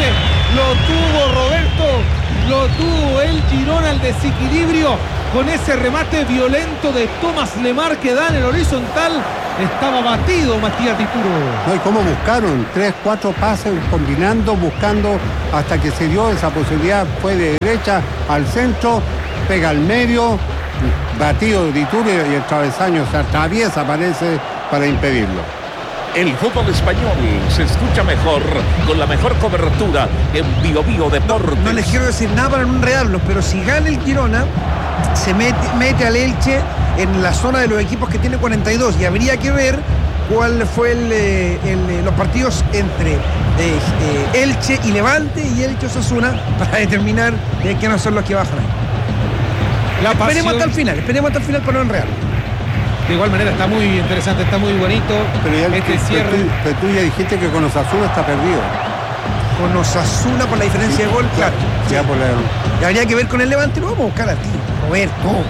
Lo tuvo Roberto, lo tuvo el Girona, el desequilibrio con ese remate violento de Thomas Lemar que da en el horizontal. Estaba batido Matías Dituro.
No, y cómo buscaron, tres, cuatro pases combinando, buscando hasta que se dio esa posibilidad. Fue de derecha al centro, pega al medio, batido Dituro y el travesaño se atraviesa, parece, para impedirlo.
El fútbol español se escucha mejor con la mejor cobertura en Bio Bio Deportes.
No, no les quiero decir nada para no enredarlos, pero si gana el Girona, se mete, mete al Elche en la zona de los equipos que tiene cuarenta y dos, y habría que ver cuál fue el, el, los partidos entre eh, eh, Elche y Levante y Elche Osasuna para determinar eh, quiénes son los que bajan ahí. La esperemos pasión... hasta el final, esperemos hasta el final para no enredarlo.
De igual manera está muy interesante, está muy bonito
pero ya,
este
pero
cierre.
Tú, pero tú ya dijiste que con Osasuna está perdido.
Con Osasuna por la diferencia sí, de gol, claro.
Ya,
sí.
por la...
Y habría que ver con el Levante, lo vamos a buscar a ti, Roberto.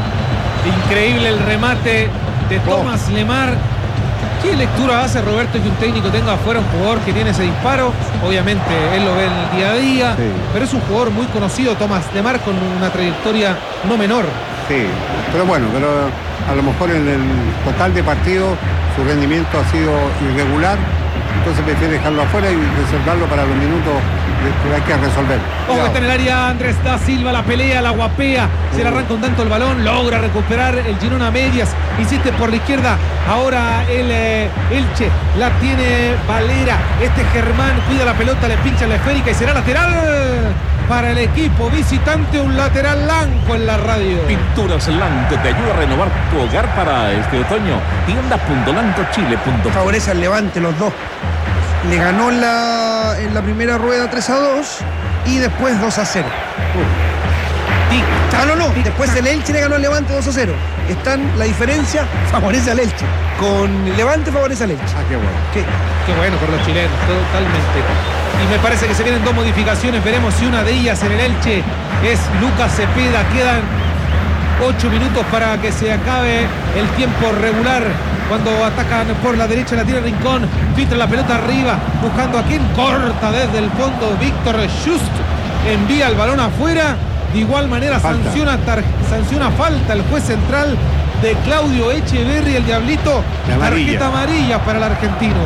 Increíble el remate de Thomas oh. Lemar. ¿Qué lectura hace Roberto que un técnico tenga afuera un jugador que tiene ese disparo? Obviamente él lo ve en el día a día, sí. pero es un jugador muy conocido, Thomas Lemar, con una trayectoria no menor.
Sí, pero bueno, pero a lo mejor en el total de partidos su rendimiento ha sido irregular, entonces prefiere dejarlo afuera y reservarlo para los minutos que hay que resolver.
Ojo, está en el área Andrés da Silva, la pelea, la guapea, se le arranca un tanto el balón, logra recuperar el Girona a medias, insiste por la izquierda, ahora el eh, Elche, la tiene Valera, este Germán cuida la pelota, le pincha la esférica y será lateral para el equipo visitante, un lateral blanco en la radio.
Pinturas Lanco te ayuda a renovar tu hogar para este otoño. tiendas punto lanco chile punto com.
Favorece al Levante los dos. Le ganó en la, en la primera rueda tres a dos y después dos a cero. Uh. Ah, no, no. Después el Elche le ganó al Levante dos a cero. Están, la diferencia favorece al Elche. Con Levante favorece al Elche.
Ah, qué bueno.
Qué, qué bueno por los chilenos, totalmente. Y me parece que se vienen dos modificaciones. Veremos si una de ellas en el Elche es Lucas Cepeda. Quedan ocho minutos para que se acabe el tiempo regular. Cuando atacan por la derecha, la tira Rincón, filtra la pelota arriba, buscando a quien corta desde el fondo. Víctor Just envía el balón afuera. De igual manera falta. Sanciona, tar, sanciona falta el juez central de Claudio Echeverri, el Diablito. Tarjeta amarilla para el argentino.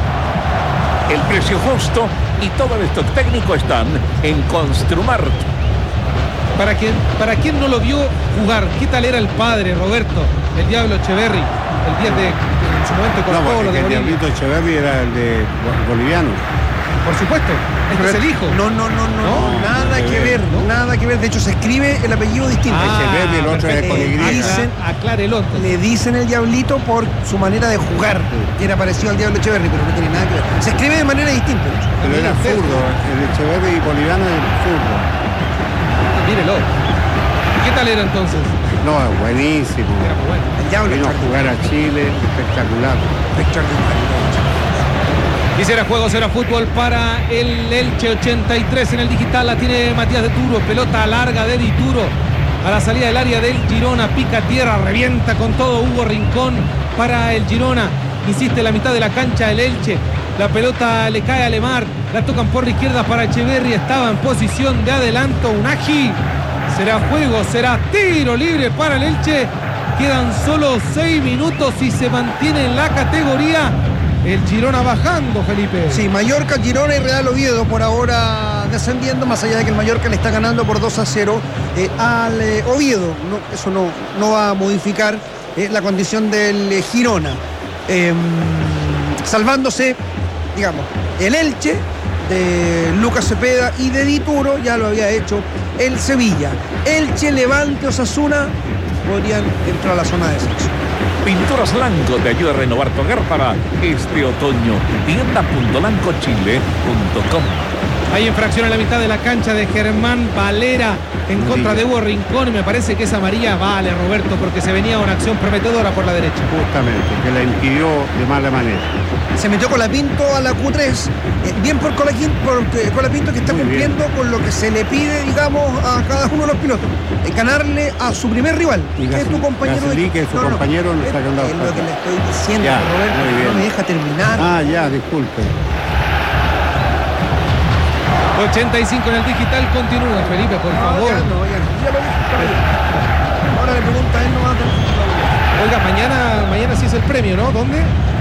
El precio justo y todo el stock técnico están en Construmart.
Para quien, para quien no lo vio jugar, ¿qué tal era el padre, Roberto? El Diablo Echeverri, el diez de, en su momento con
no,
todo lo de
el
Bolivia.
Diablito Echeverri era el de boliviano.
Por supuesto, este es el hijo.
No, no, no, no, no nada que ver, ¿no? Nada que ver. De hecho, se escribe el apellido distinto.
Ah,
Echeverri, el otro es con Y.
Dicen,
aclare el otro.
Le dicen el Diablito por su manera de jugar, que era parecido al Diablo Echeverri, pero no tiene nada que ver. Se escribe de manera distinta.
Pero era zurdo, el Echeverri boliviano es zurdo.
Mírelo. ¿Qué tal era entonces?
No, buenísimo.
Era bueno.
El Diablo
vino a jugar a Chile, espectacular.
Y será juego, será fútbol para el Elche. Ochenta y tres en el digital, la tiene Matías Dituro, pelota larga de Dituro a la salida del área del Girona, pica tierra, revienta con todo Hugo Rincón para el Girona, insiste en la mitad de la cancha el Elche, la pelota le cae a Lemar, la tocan por la izquierda para Echeverri, estaba en posición de adelanto Unagi, será juego, será tiro libre para el Elche, quedan solo seis minutos y se mantiene en la categoría. El Girona bajando, Felipe.
Sí, Mallorca, Girona y Real Oviedo por ahora descendiendo, más allá de que el Mallorca le está ganando por dos a cero eh, al eh, Oviedo. No, eso no, no va a modificar eh, la condición del eh, Girona. Eh, salvándose, digamos, el Elche de Lucas Cepeda y de Dituro, ya lo había hecho el Sevilla. Elche, Levante, Osasuna podrían entrar a la zona de descenso.
Pinturas Lanco te ayuda a renovar tu hogar para este otoño. tienda punto lanco chile punto com.
Hay infracción en la mitad de la cancha de Germán Valera en contra de Hugo Rincón y me parece que esa amarilla vale, Roberto, porque se venía una acción prometedora por la derecha.
Justamente, que la impidió de mala manera.
Se metió Colapinto a la Q tres, eh, bien por Colapinto, por Colapinto que está
Muy
cumpliendo
bien.
con lo que se le pide, digamos, a cada uno de los pilotos, eh, ganarle a su primer rival,
Y
que es tu compañero.
Gasolí,
de...
que es su
no, no,
compañero, no está
es,
ganando.
es lo que le estoy diciendo,
Ya,
Roberto,
muy bien.
no me deja terminar.
Ah, ya, disculpe.
ochenta y cinco en el digital, continúa Felipe, por favor.
Ya, no, ya, ya lo dije. Ahora le pregunta a él, no va a tener.
Oiga, mañana, mañana sí es el premio, ¿no? ¿Dónde?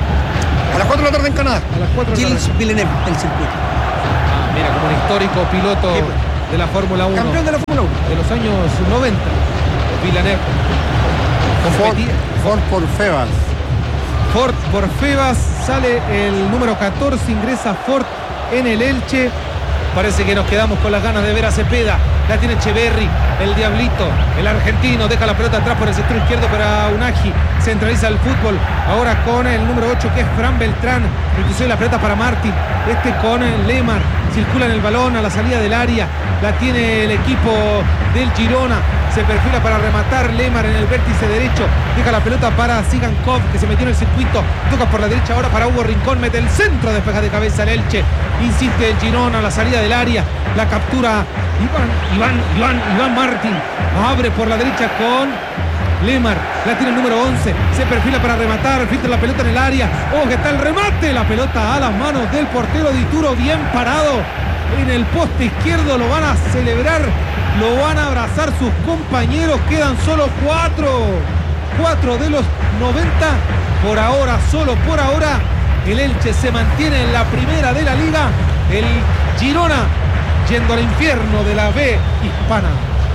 A las cuatro de la tarde en Canadá.
A las cuatro de la
Gilles
tarde.
Villeneuve, el circuito.
Ah, mira, como un histórico piloto
Sí, pues.
de la Fórmula uno.
Campeón de la Fórmula uno.
De los años noventa. Villeneuve.
Ford,
Competía-
Ford por Febas.
Ford por Febas, sale el número catorce, ingresa Ford en el Elche. Parece que nos quedamos con las ganas de ver a Cepeda. La tiene Echeverri, el diablito, el argentino. Deja la pelota atrás por el sector izquierdo para Unagi. Centraliza el fútbol. Ahora con el número ocho que es Fran Beltrán. Inclusive la pelota para Martín. Este con Lemar. Circula en el balón a la salida del área. La tiene el equipo del Girona. Se perfila para rematar Lemar en el vértice derecho. Deja la pelota para Sigankov, que se metió en el circuito. Toca por la derecha ahora para Hugo Rincón. Mete el centro, despeja de cabeza el Elche. Insiste el Girona a la salida del área. La captura Iván, Iván, Iván, Iván Martín. Abre por la derecha con Lemar. La tiene el número once. Se perfila para rematar. Filtra la pelota en el área. ¡Oh, que está el remate! La pelota a las manos del portero Dituro. Bien parado en el poste izquierdo. Lo van a celebrar. Lo van a abrazar sus compañeros. Quedan solo cuatro. Cuatro de los noventa. Por ahora, solo por ahora, el Elche se mantiene en la primera de la liga. El Girona yendo al infierno de la B hispana.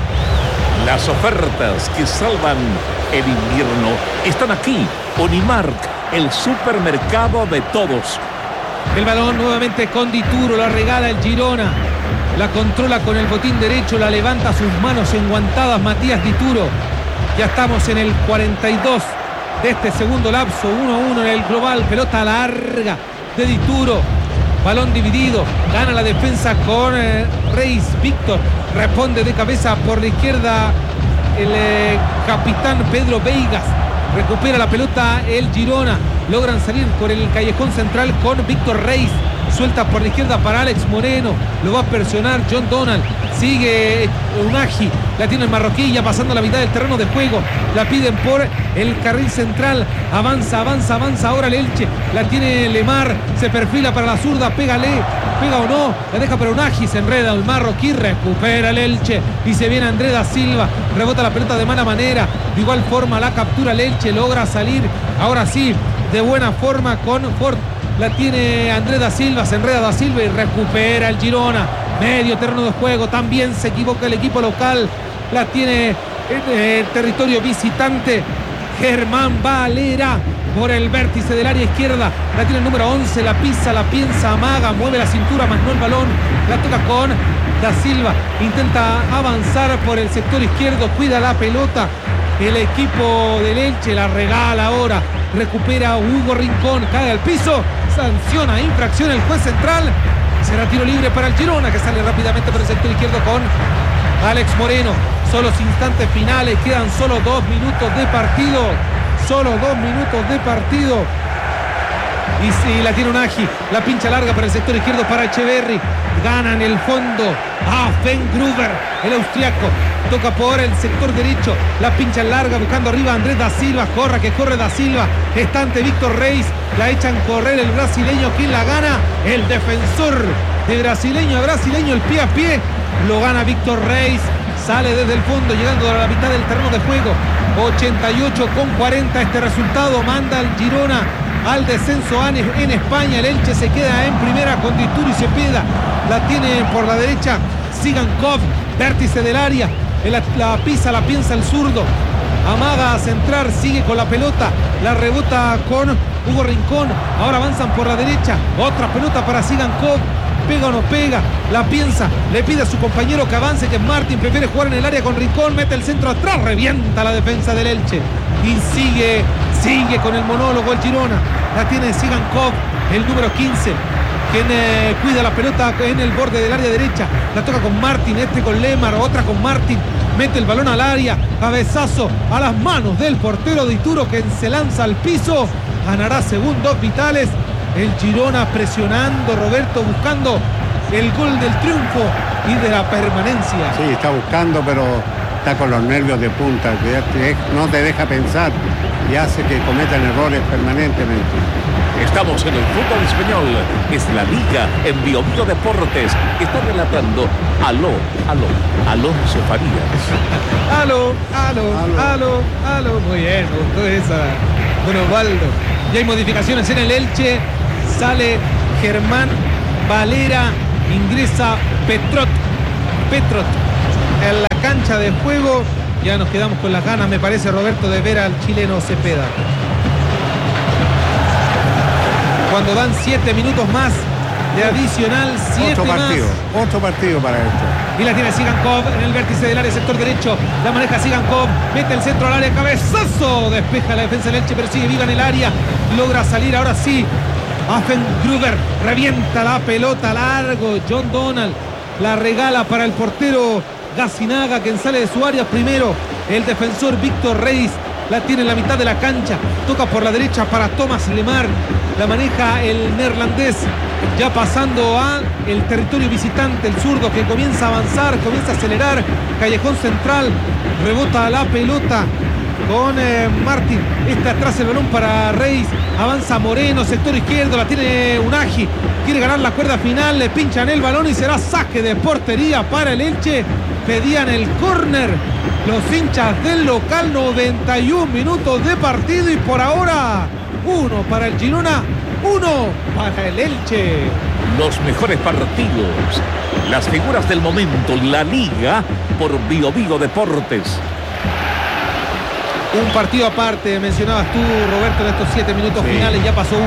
Las ofertas que salvan el invierno están aquí. Unimark, el supermercado de todos.
El balón nuevamente con Dituro, la regala el Girona. La controla con el botín derecho, la levanta a sus manos enguantadas Matías Dituro. Ya estamos en el cuarenta y dos de este segundo lapso, uno a uno en el global. Pelota larga de Dituro. Balón dividido, gana la defensa con eh, Reis Víctor. Responde de cabeza por la izquierda el eh, capitán Pedro Veigas. Recupera la pelota el Girona. Logran salir por el callejón central con Víctor Reis. Suelta por la izquierda para Alex Moreno. Lo va a presionar John Donald. Sigue Unagi. La tiene el marroquí ya pasando la mitad del terreno de juego. La piden por el carril central. Avanza, avanza, avanza ahora el Elche. La tiene Lemar. Se perfila para la zurda. Pégale. Pega o no. La deja para Unagi. Se enreda el marroquí. Recupera el Elche. Y se viene Andrés da Silva. Rebota la pelota de mala manera. De igual forma la captura el Elche. Logra salir. Ahora sí. De buena forma con Ford. La tiene Andrés da Silva, se enreda da Silva y recupera el Girona. Medio terreno de juego, también se equivoca el equipo local. La tiene en el territorio visitante Germán Valera por el vértice del área izquierda. La tiene el número once, la pisa, la piensa, amaga, mueve la cintura, más no el balón. La toca con da Silva, intenta avanzar por el sector izquierdo, cuida la pelota. El equipo del Elche la regala ahora. Recupera Hugo Rincón, cae al piso, sanciona infracción el juez central. Será tiro libre para el Girona, que sale rápidamente por el sector izquierdo con Alex Moreno. Solo instantes finales, quedan solo dos minutos de partido. Solo dos minutos de partido. Y si la tiene Unagi, la pincha larga por el sector izquierdo para Echeverri. Gana en el fondo a Ben Gruber, el austriaco. Toca por el sector derecho, la pincha larga buscando arriba a Andrés da Silva. Corra que corre da Silva, está ante Víctor Reis. La echan correr el brasileño. ¿Quién la gana? El defensor de brasileño a brasileño, el pie a pie. Lo gana Víctor Reis. Sale desde el fondo, llegando a la mitad del terreno de juego. ochenta y ocho con cuarenta este resultado. Manda al Girona al descenso en España. El Elche se queda en primera con Dituro y Cepeda. La tiene por la derecha Sigankov, vértice del área. La, la pisa, la piensa el zurdo. Amaga a centrar, sigue con la pelota. La rebota con Hugo Rincón. Ahora avanzan por la derecha. Otra pelota para Sigankov. Pega o no pega, la piensa, le pide a su compañero que avance, que Martín prefiere jugar en el área con Rincón, mete el centro atrás, revienta la defensa del Elche y sigue, sigue con el monólogo el Girona. La tiene Sigankov, el número quince, quien eh, cuida la pelota en el borde del área derecha. La toca con Martín, este con Lemar, otra con Martín, mete el balón al área, cabezazo a las manos del portero Dituro, que se lanza al piso. Ganará segundos vitales. El Girona presionando, Roberto, buscando el gol del triunfo y de la permanencia.
Sí, está buscando, pero está con los nervios de punta, que ya te- no te deja pensar y hace que cometan errores permanentemente.
Estamos en el fútbol español. Es la Liga en Bio Bio Deportes. Está relatando Aló, Aló, Alonso Farías.
Aló, aló,
Aló.
aló, aló. Muy bien, me gustó esa. Don Osvaldo. Y hay modificaciones en el Elche. Sale Germán Valera, ingresa Petrot. Petrot en la cancha de juego. Ya nos quedamos con las ganas, me parece, Roberto, de ver al chileno Cepeda. Cuando dan siete minutos más de adicional, siete
Otro
más.
partido, otro partido para esto.
Y la tiene Sigankov en el vértice del área, sector derecho. La maneja Sigankov, mete el centro al área, cabezazo. Despeja la defensa del Elche, pero sigue viva en el área. Logra salir ahora sí. Affengruber revienta la pelota largo. John Donald la regala para el portero Gacinaga, quien sale de su área primero. El defensor Víctor Reis la tiene en la mitad de la cancha. Toca por la derecha para Thomas Lemar. La maneja el neerlandés. Ya pasando a el territorio visitante, el zurdo que comienza a avanzar, comienza a acelerar. Callejón central, rebota la pelota con eh, Martín. Está atrás el balón para Reis. Avanza Moreno, sector izquierdo, la tiene Unagi. Quiere ganar la cuerda final, le pinchan el balón y será saque de portería para el Elche. Pedían el córner los hinchas del local. Noventa y un minutos de partido y por ahora uno para el Girona, uno para el Elche.
Los mejores partidos, las figuras del momento, la Liga por Bio Bio Deportes.
Un partido aparte, mencionabas tú, Roberto, en estos siete minutos
Sí.
finales, ya pasó uno.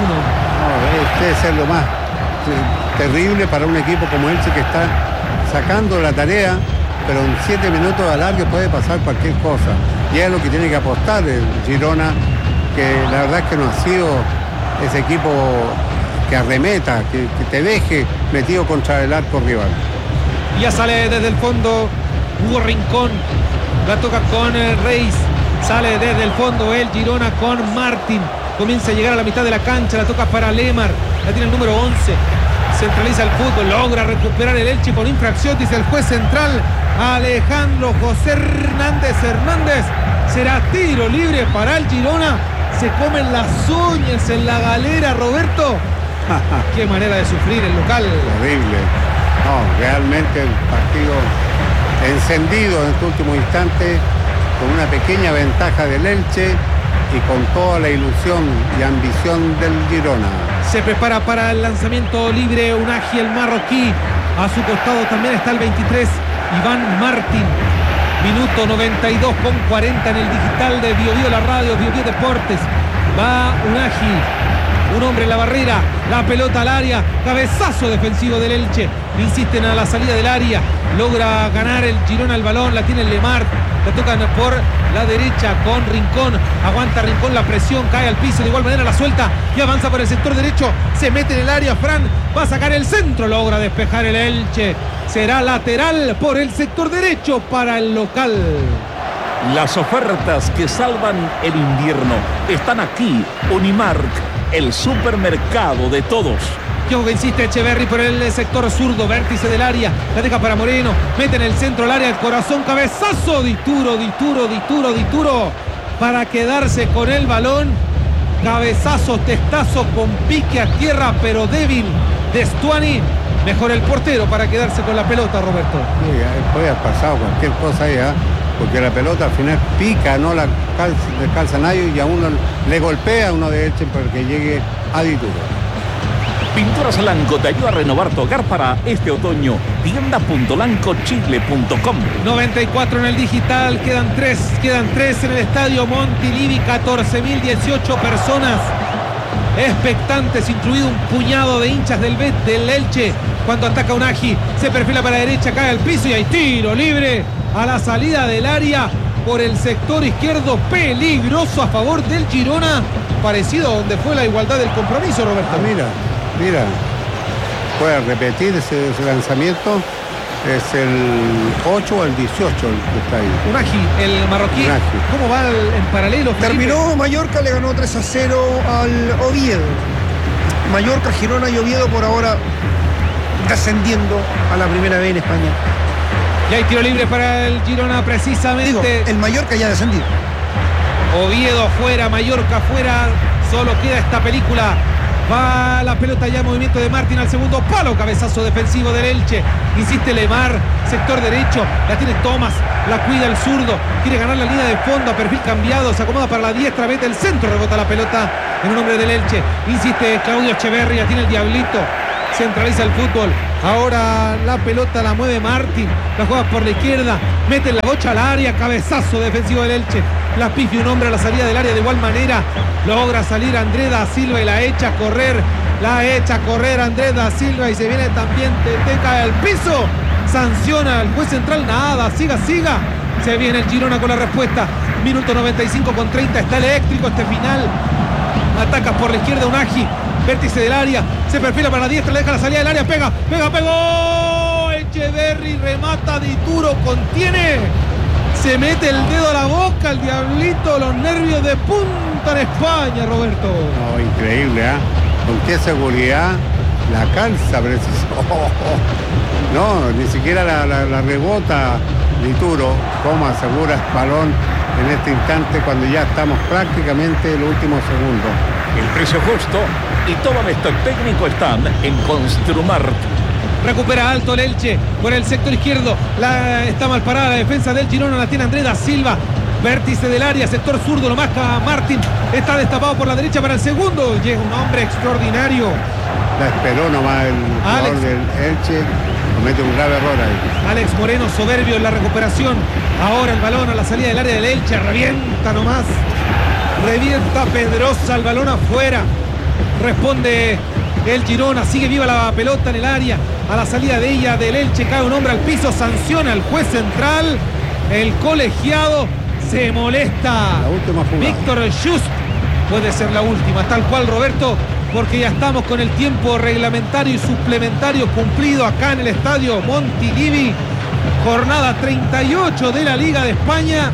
No, este es lo más eh, terrible para un equipo como Elche, que está sacando la tarea, pero en siete minutos de alargue puede pasar cualquier cosa. Y es lo que tiene que apostar el Girona, que la verdad es que no ha sido ese equipo que arremeta, que, que te deje metido contra el arco rival.
Ya sale desde el fondo Hugo Rincón, la toca con el Reis, sale desde el fondo el Girona con Martín, comienza a llegar a la mitad de la cancha, la toca para Lemar, la tiene el número once, centraliza el fútbol, logra recuperar el Elche con infracción, dice el juez central Alejandro José Hernández Hernández. Será tiro libre para el Girona. Se comen las uñas en la galera, Roberto. Qué manera de sufrir el local.
Horrible. No, realmente el partido encendido en este último instante, con una pequeña ventaja del Elche y con toda la ilusión y ambición del Girona.
Se prepara para el lanzamiento libre Unagi, el marroquí. A su costado también está el veintitrés, Iván Martín. Minuto noventa y dos con cuarenta en el digital de Bio Bio, la radio, Bio Bio Deportes. Va Unagi, un hombre en la barrera, la pelota al área, cabezazo defensivo del Elche. Insisten a la salida del área, logra ganar el Girona el balón, la tiene el Lemar. La tocan por la derecha con Rincón. Aguanta Rincón la presión, cae al piso. De igual manera la suelta y avanza por el sector derecho. Se mete en el área. Fran va a sacar el centro. Logra despejar el Elche. Será lateral por el sector derecho para el local.
Las ofertas que salvan el invierno están aquí. Unimark, el supermercado de todos.
Juego que insiste Echeverry por el sector zurdo, vértice del área, la deja para Moreno, mete en el centro el área, el corazón, cabezazo, Dituro, Dituro, Dituro, Dituro, para quedarse con el balón, cabezazo, testazo con pique a tierra, pero débil de Stuani, mejor el portero para quedarse con la pelota, Roberto.
Sí, puede haber pasado cualquier cosa ahí, ¿eh? Porque la pelota al final pica, no la calza, le calza a nadie y a uno le golpea a uno de Elche para que llegue a Dituro.
Pinturas Lanco te ayuda a renovar tu hogar para este otoño. tienda punto lanco chile punto com.
noventa y cuatro en el digital, quedan tres, quedan tres en el estadio Montilivi, catorce mil dieciocho personas expectantes, incluido un puñado de hinchas del Bet del Elche. Cuando ataca Unagi, se perfila para la derecha, cae al piso y hay tiro libre a la salida del área por el sector izquierdo, peligroso a favor del Girona, parecido a donde fue la igualdad del compromiso, Roberto.
Ah, mira, mira, puede repetir ese, ese lanzamiento. Es el ocho o el dieciocho el que está ahí.
Unagi, el marroquí.
Unagi.
¿Cómo va el- en paralelo, Felipe?
Terminó Mallorca, le ganó tres a cero al Oviedo. Mallorca, Girona y Oviedo por ahora descendiendo a la primera vez en España.
Y hay tiro libre para el Girona precisamente.
Digo, el Mallorca ya ha descendido.
Oviedo afuera, Mallorca afuera. Solo queda esta película. Va la pelota ya en movimiento de Martín al segundo palo. Cabezazo defensivo del Elche. Insiste Lemar, sector derecho. La tiene Tomás, la cuida el zurdo. Quiere ganar la línea de fondo a perfil cambiado. Se acomoda para la diestra, mete el centro. Rebota la pelota en un hombre del Elche. Insiste Claudio Echeverría, tiene el diablito. Centraliza el fútbol. Ahora la pelota la mueve Martín. La juega por la izquierda. Mete la bocha al área. Cabezazo defensivo del Elche. La pifia un hombre a la salida del área de igual manera. Logra salir Andrés da Silva y la echa a correr. La echa a correr Andrés da Silva y se viene también Tete, cae al piso. Sanciona al juez central. Nada. Siga, siga. Se viene el Girona con la respuesta. Minuto noventa y cinco con treinta. Está eléctrico este final. Ataca por la izquierda Unagi. Vértice del área, se perfila para la diestra, le deja la salida del área, pega, pega, pegó. Echeverri remata, Dituro contiene. Se mete el dedo a la boca, el diablito, los nervios de punta en España, Roberto.
No, increíble, ¿eh? Con qué seguridad la calza, preciso. Oh, oh. No, ni siquiera la, la, la rebota Dituro. Cómo asegura el balón en este instante cuando ya estamos prácticamente en los últimos segundos.
El precio justo y todo nuestro técnico están en Construmart.
Recupera alto el Elche por el sector izquierdo. La, está mal parada la defensa del Girona. La tiene Andrés da Silva. Vértice del área, sector zurdo, lo marca Martín. Está destapado por la derecha para el segundo. Llega un hombre extraordinario.
La esperó nomás el jugador del Elche. Comete un grave error ahí.
Alex Moreno, soberbio en la recuperación. Ahora el balón a la salida del área del Elche. Revienta nomás. Revienta Pedrosa, el balón afuera. Responde el Girona, sigue viva la pelota en el área. A la salida de ella del Elche cae un hombre al piso, sanciona al juez central. El colegiado se molesta.
La última jugada.
Víctor Just puede ser la última, tal cual, Roberto, porque ya estamos con el tiempo reglamentario y suplementario cumplido acá en el estadio Montilivi. Jornada treinta y ocho de la Liga de España.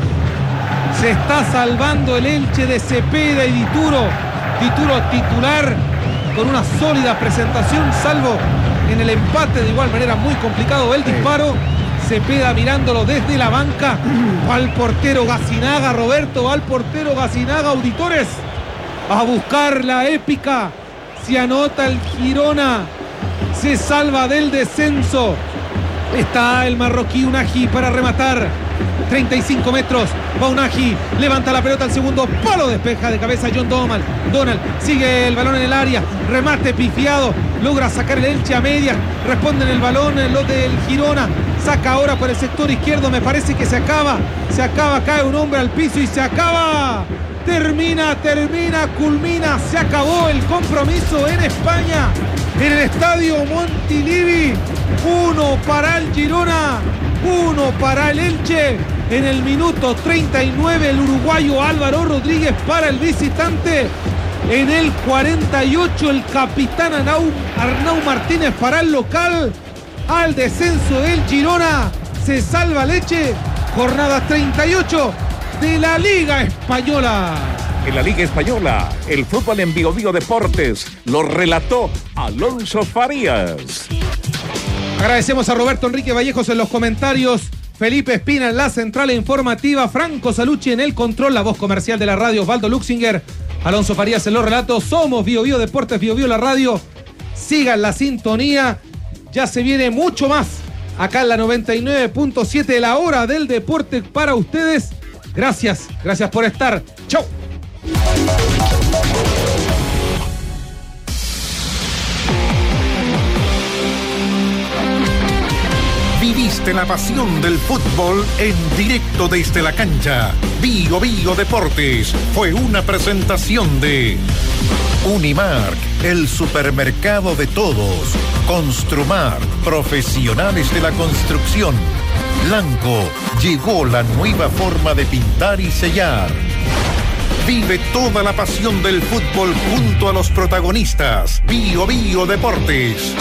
Se está salvando el Elche de Cepeda y Dituro. Dituro titular con una sólida presentación, salvo en el empate, de igual manera muy complicado el disparo. Cepeda mirándolo desde la banca. Va al portero Gacinaga, Roberto, va al portero Gacinaga, auditores, a buscar la épica. Se anota el Girona, se salva del descenso. Está el marroquí Unagi para rematar. treinta y cinco metros, va Unagi, levanta la pelota al segundo palo, despeja de cabeza John Donald. Donald sigue el balón en el área, remate pifiado, logra sacar el Elche a medias, responden el balón los del Girona, saca ahora por el sector izquierdo, me parece que se acaba, se acaba, cae un hombre al piso y se acaba. Termina, termina, culmina, se acabó el compromiso en España, en el estadio Montilivi. Uno para el Girona, uno para el Elche. En el minuto treinta y nueve el uruguayo Álvaro Rodríguez para el visitante. En el cuarenta y ocho el capitán Arnau, Arnau Martínez para el local. Al descenso del Girona se salva el Elche. Jornada treinta y ocho de la Liga Española.
En la Liga Española, el fútbol en Bio Bio Deportes lo relató Alonso Farías.
Agradecemos a Roberto Enrique Vallejos en los comentarios, Felipe Espina en la central informativa, Franco Salucci en el control, la voz comercial de la radio, Osvaldo Luxinger, Alonso Farías en los relatos. Somos Bio Bio Deportes, Bio Bio la radio. Sigan la sintonía, ya se viene mucho más acá en la noventa y nueve punto siete, la hora del deporte para ustedes. Gracias, gracias por estar. Chau.
Viviste la pasión del fútbol en directo desde la cancha. Bio Bio Deportes fue una presentación de Unimark, el supermercado de todos. Construmart, profesionales de la construcción. Blanco, llegó la nueva forma de pintar y sellar. Vive toda la pasión del fútbol junto a los protagonistas. Bio Bio Deportes.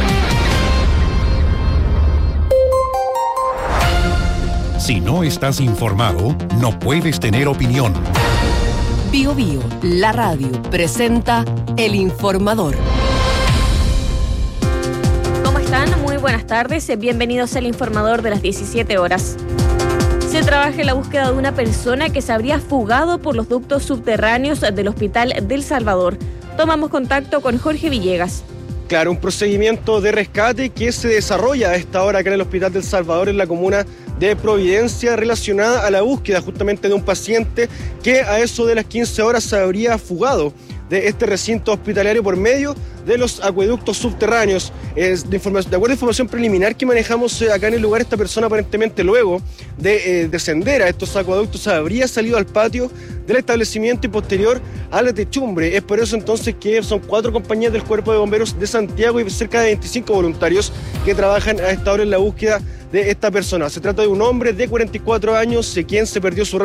Si no estás informado, no puedes tener opinión.
Bio Bio, la radio, presenta El Informador.
están? Muy buenas tardes. Bienvenidos al informador de las diecisiete horas. Se trabaja en la búsqueda de una persona que se habría fugado por los ductos subterráneos del Hospital del Salvador. Tomamos contacto con Jorge Villegas.
Claro, un procedimiento de rescate que se desarrolla a esta hora acá en el Hospital del Salvador, en la comuna de Providencia, relacionada a la búsqueda justamente de un paciente que a eso de las quince horas se habría fugado de este recinto hospitalario por medio de los acueductos subterráneos. Es de, de acuerdo a información preliminar que manejamos eh, acá en el lugar, esta persona aparentemente luego de eh, descender a estos acueductos habría salido al patio del establecimiento y posterior a la techumbre. Es por eso entonces que son cuatro compañías del Cuerpo de Bomberos de Santiago y cerca de veinticinco voluntarios que trabajan a esta hora en la búsqueda de esta persona. Se trata de un hombre de cuarenta y cuatro años, quien se perdió su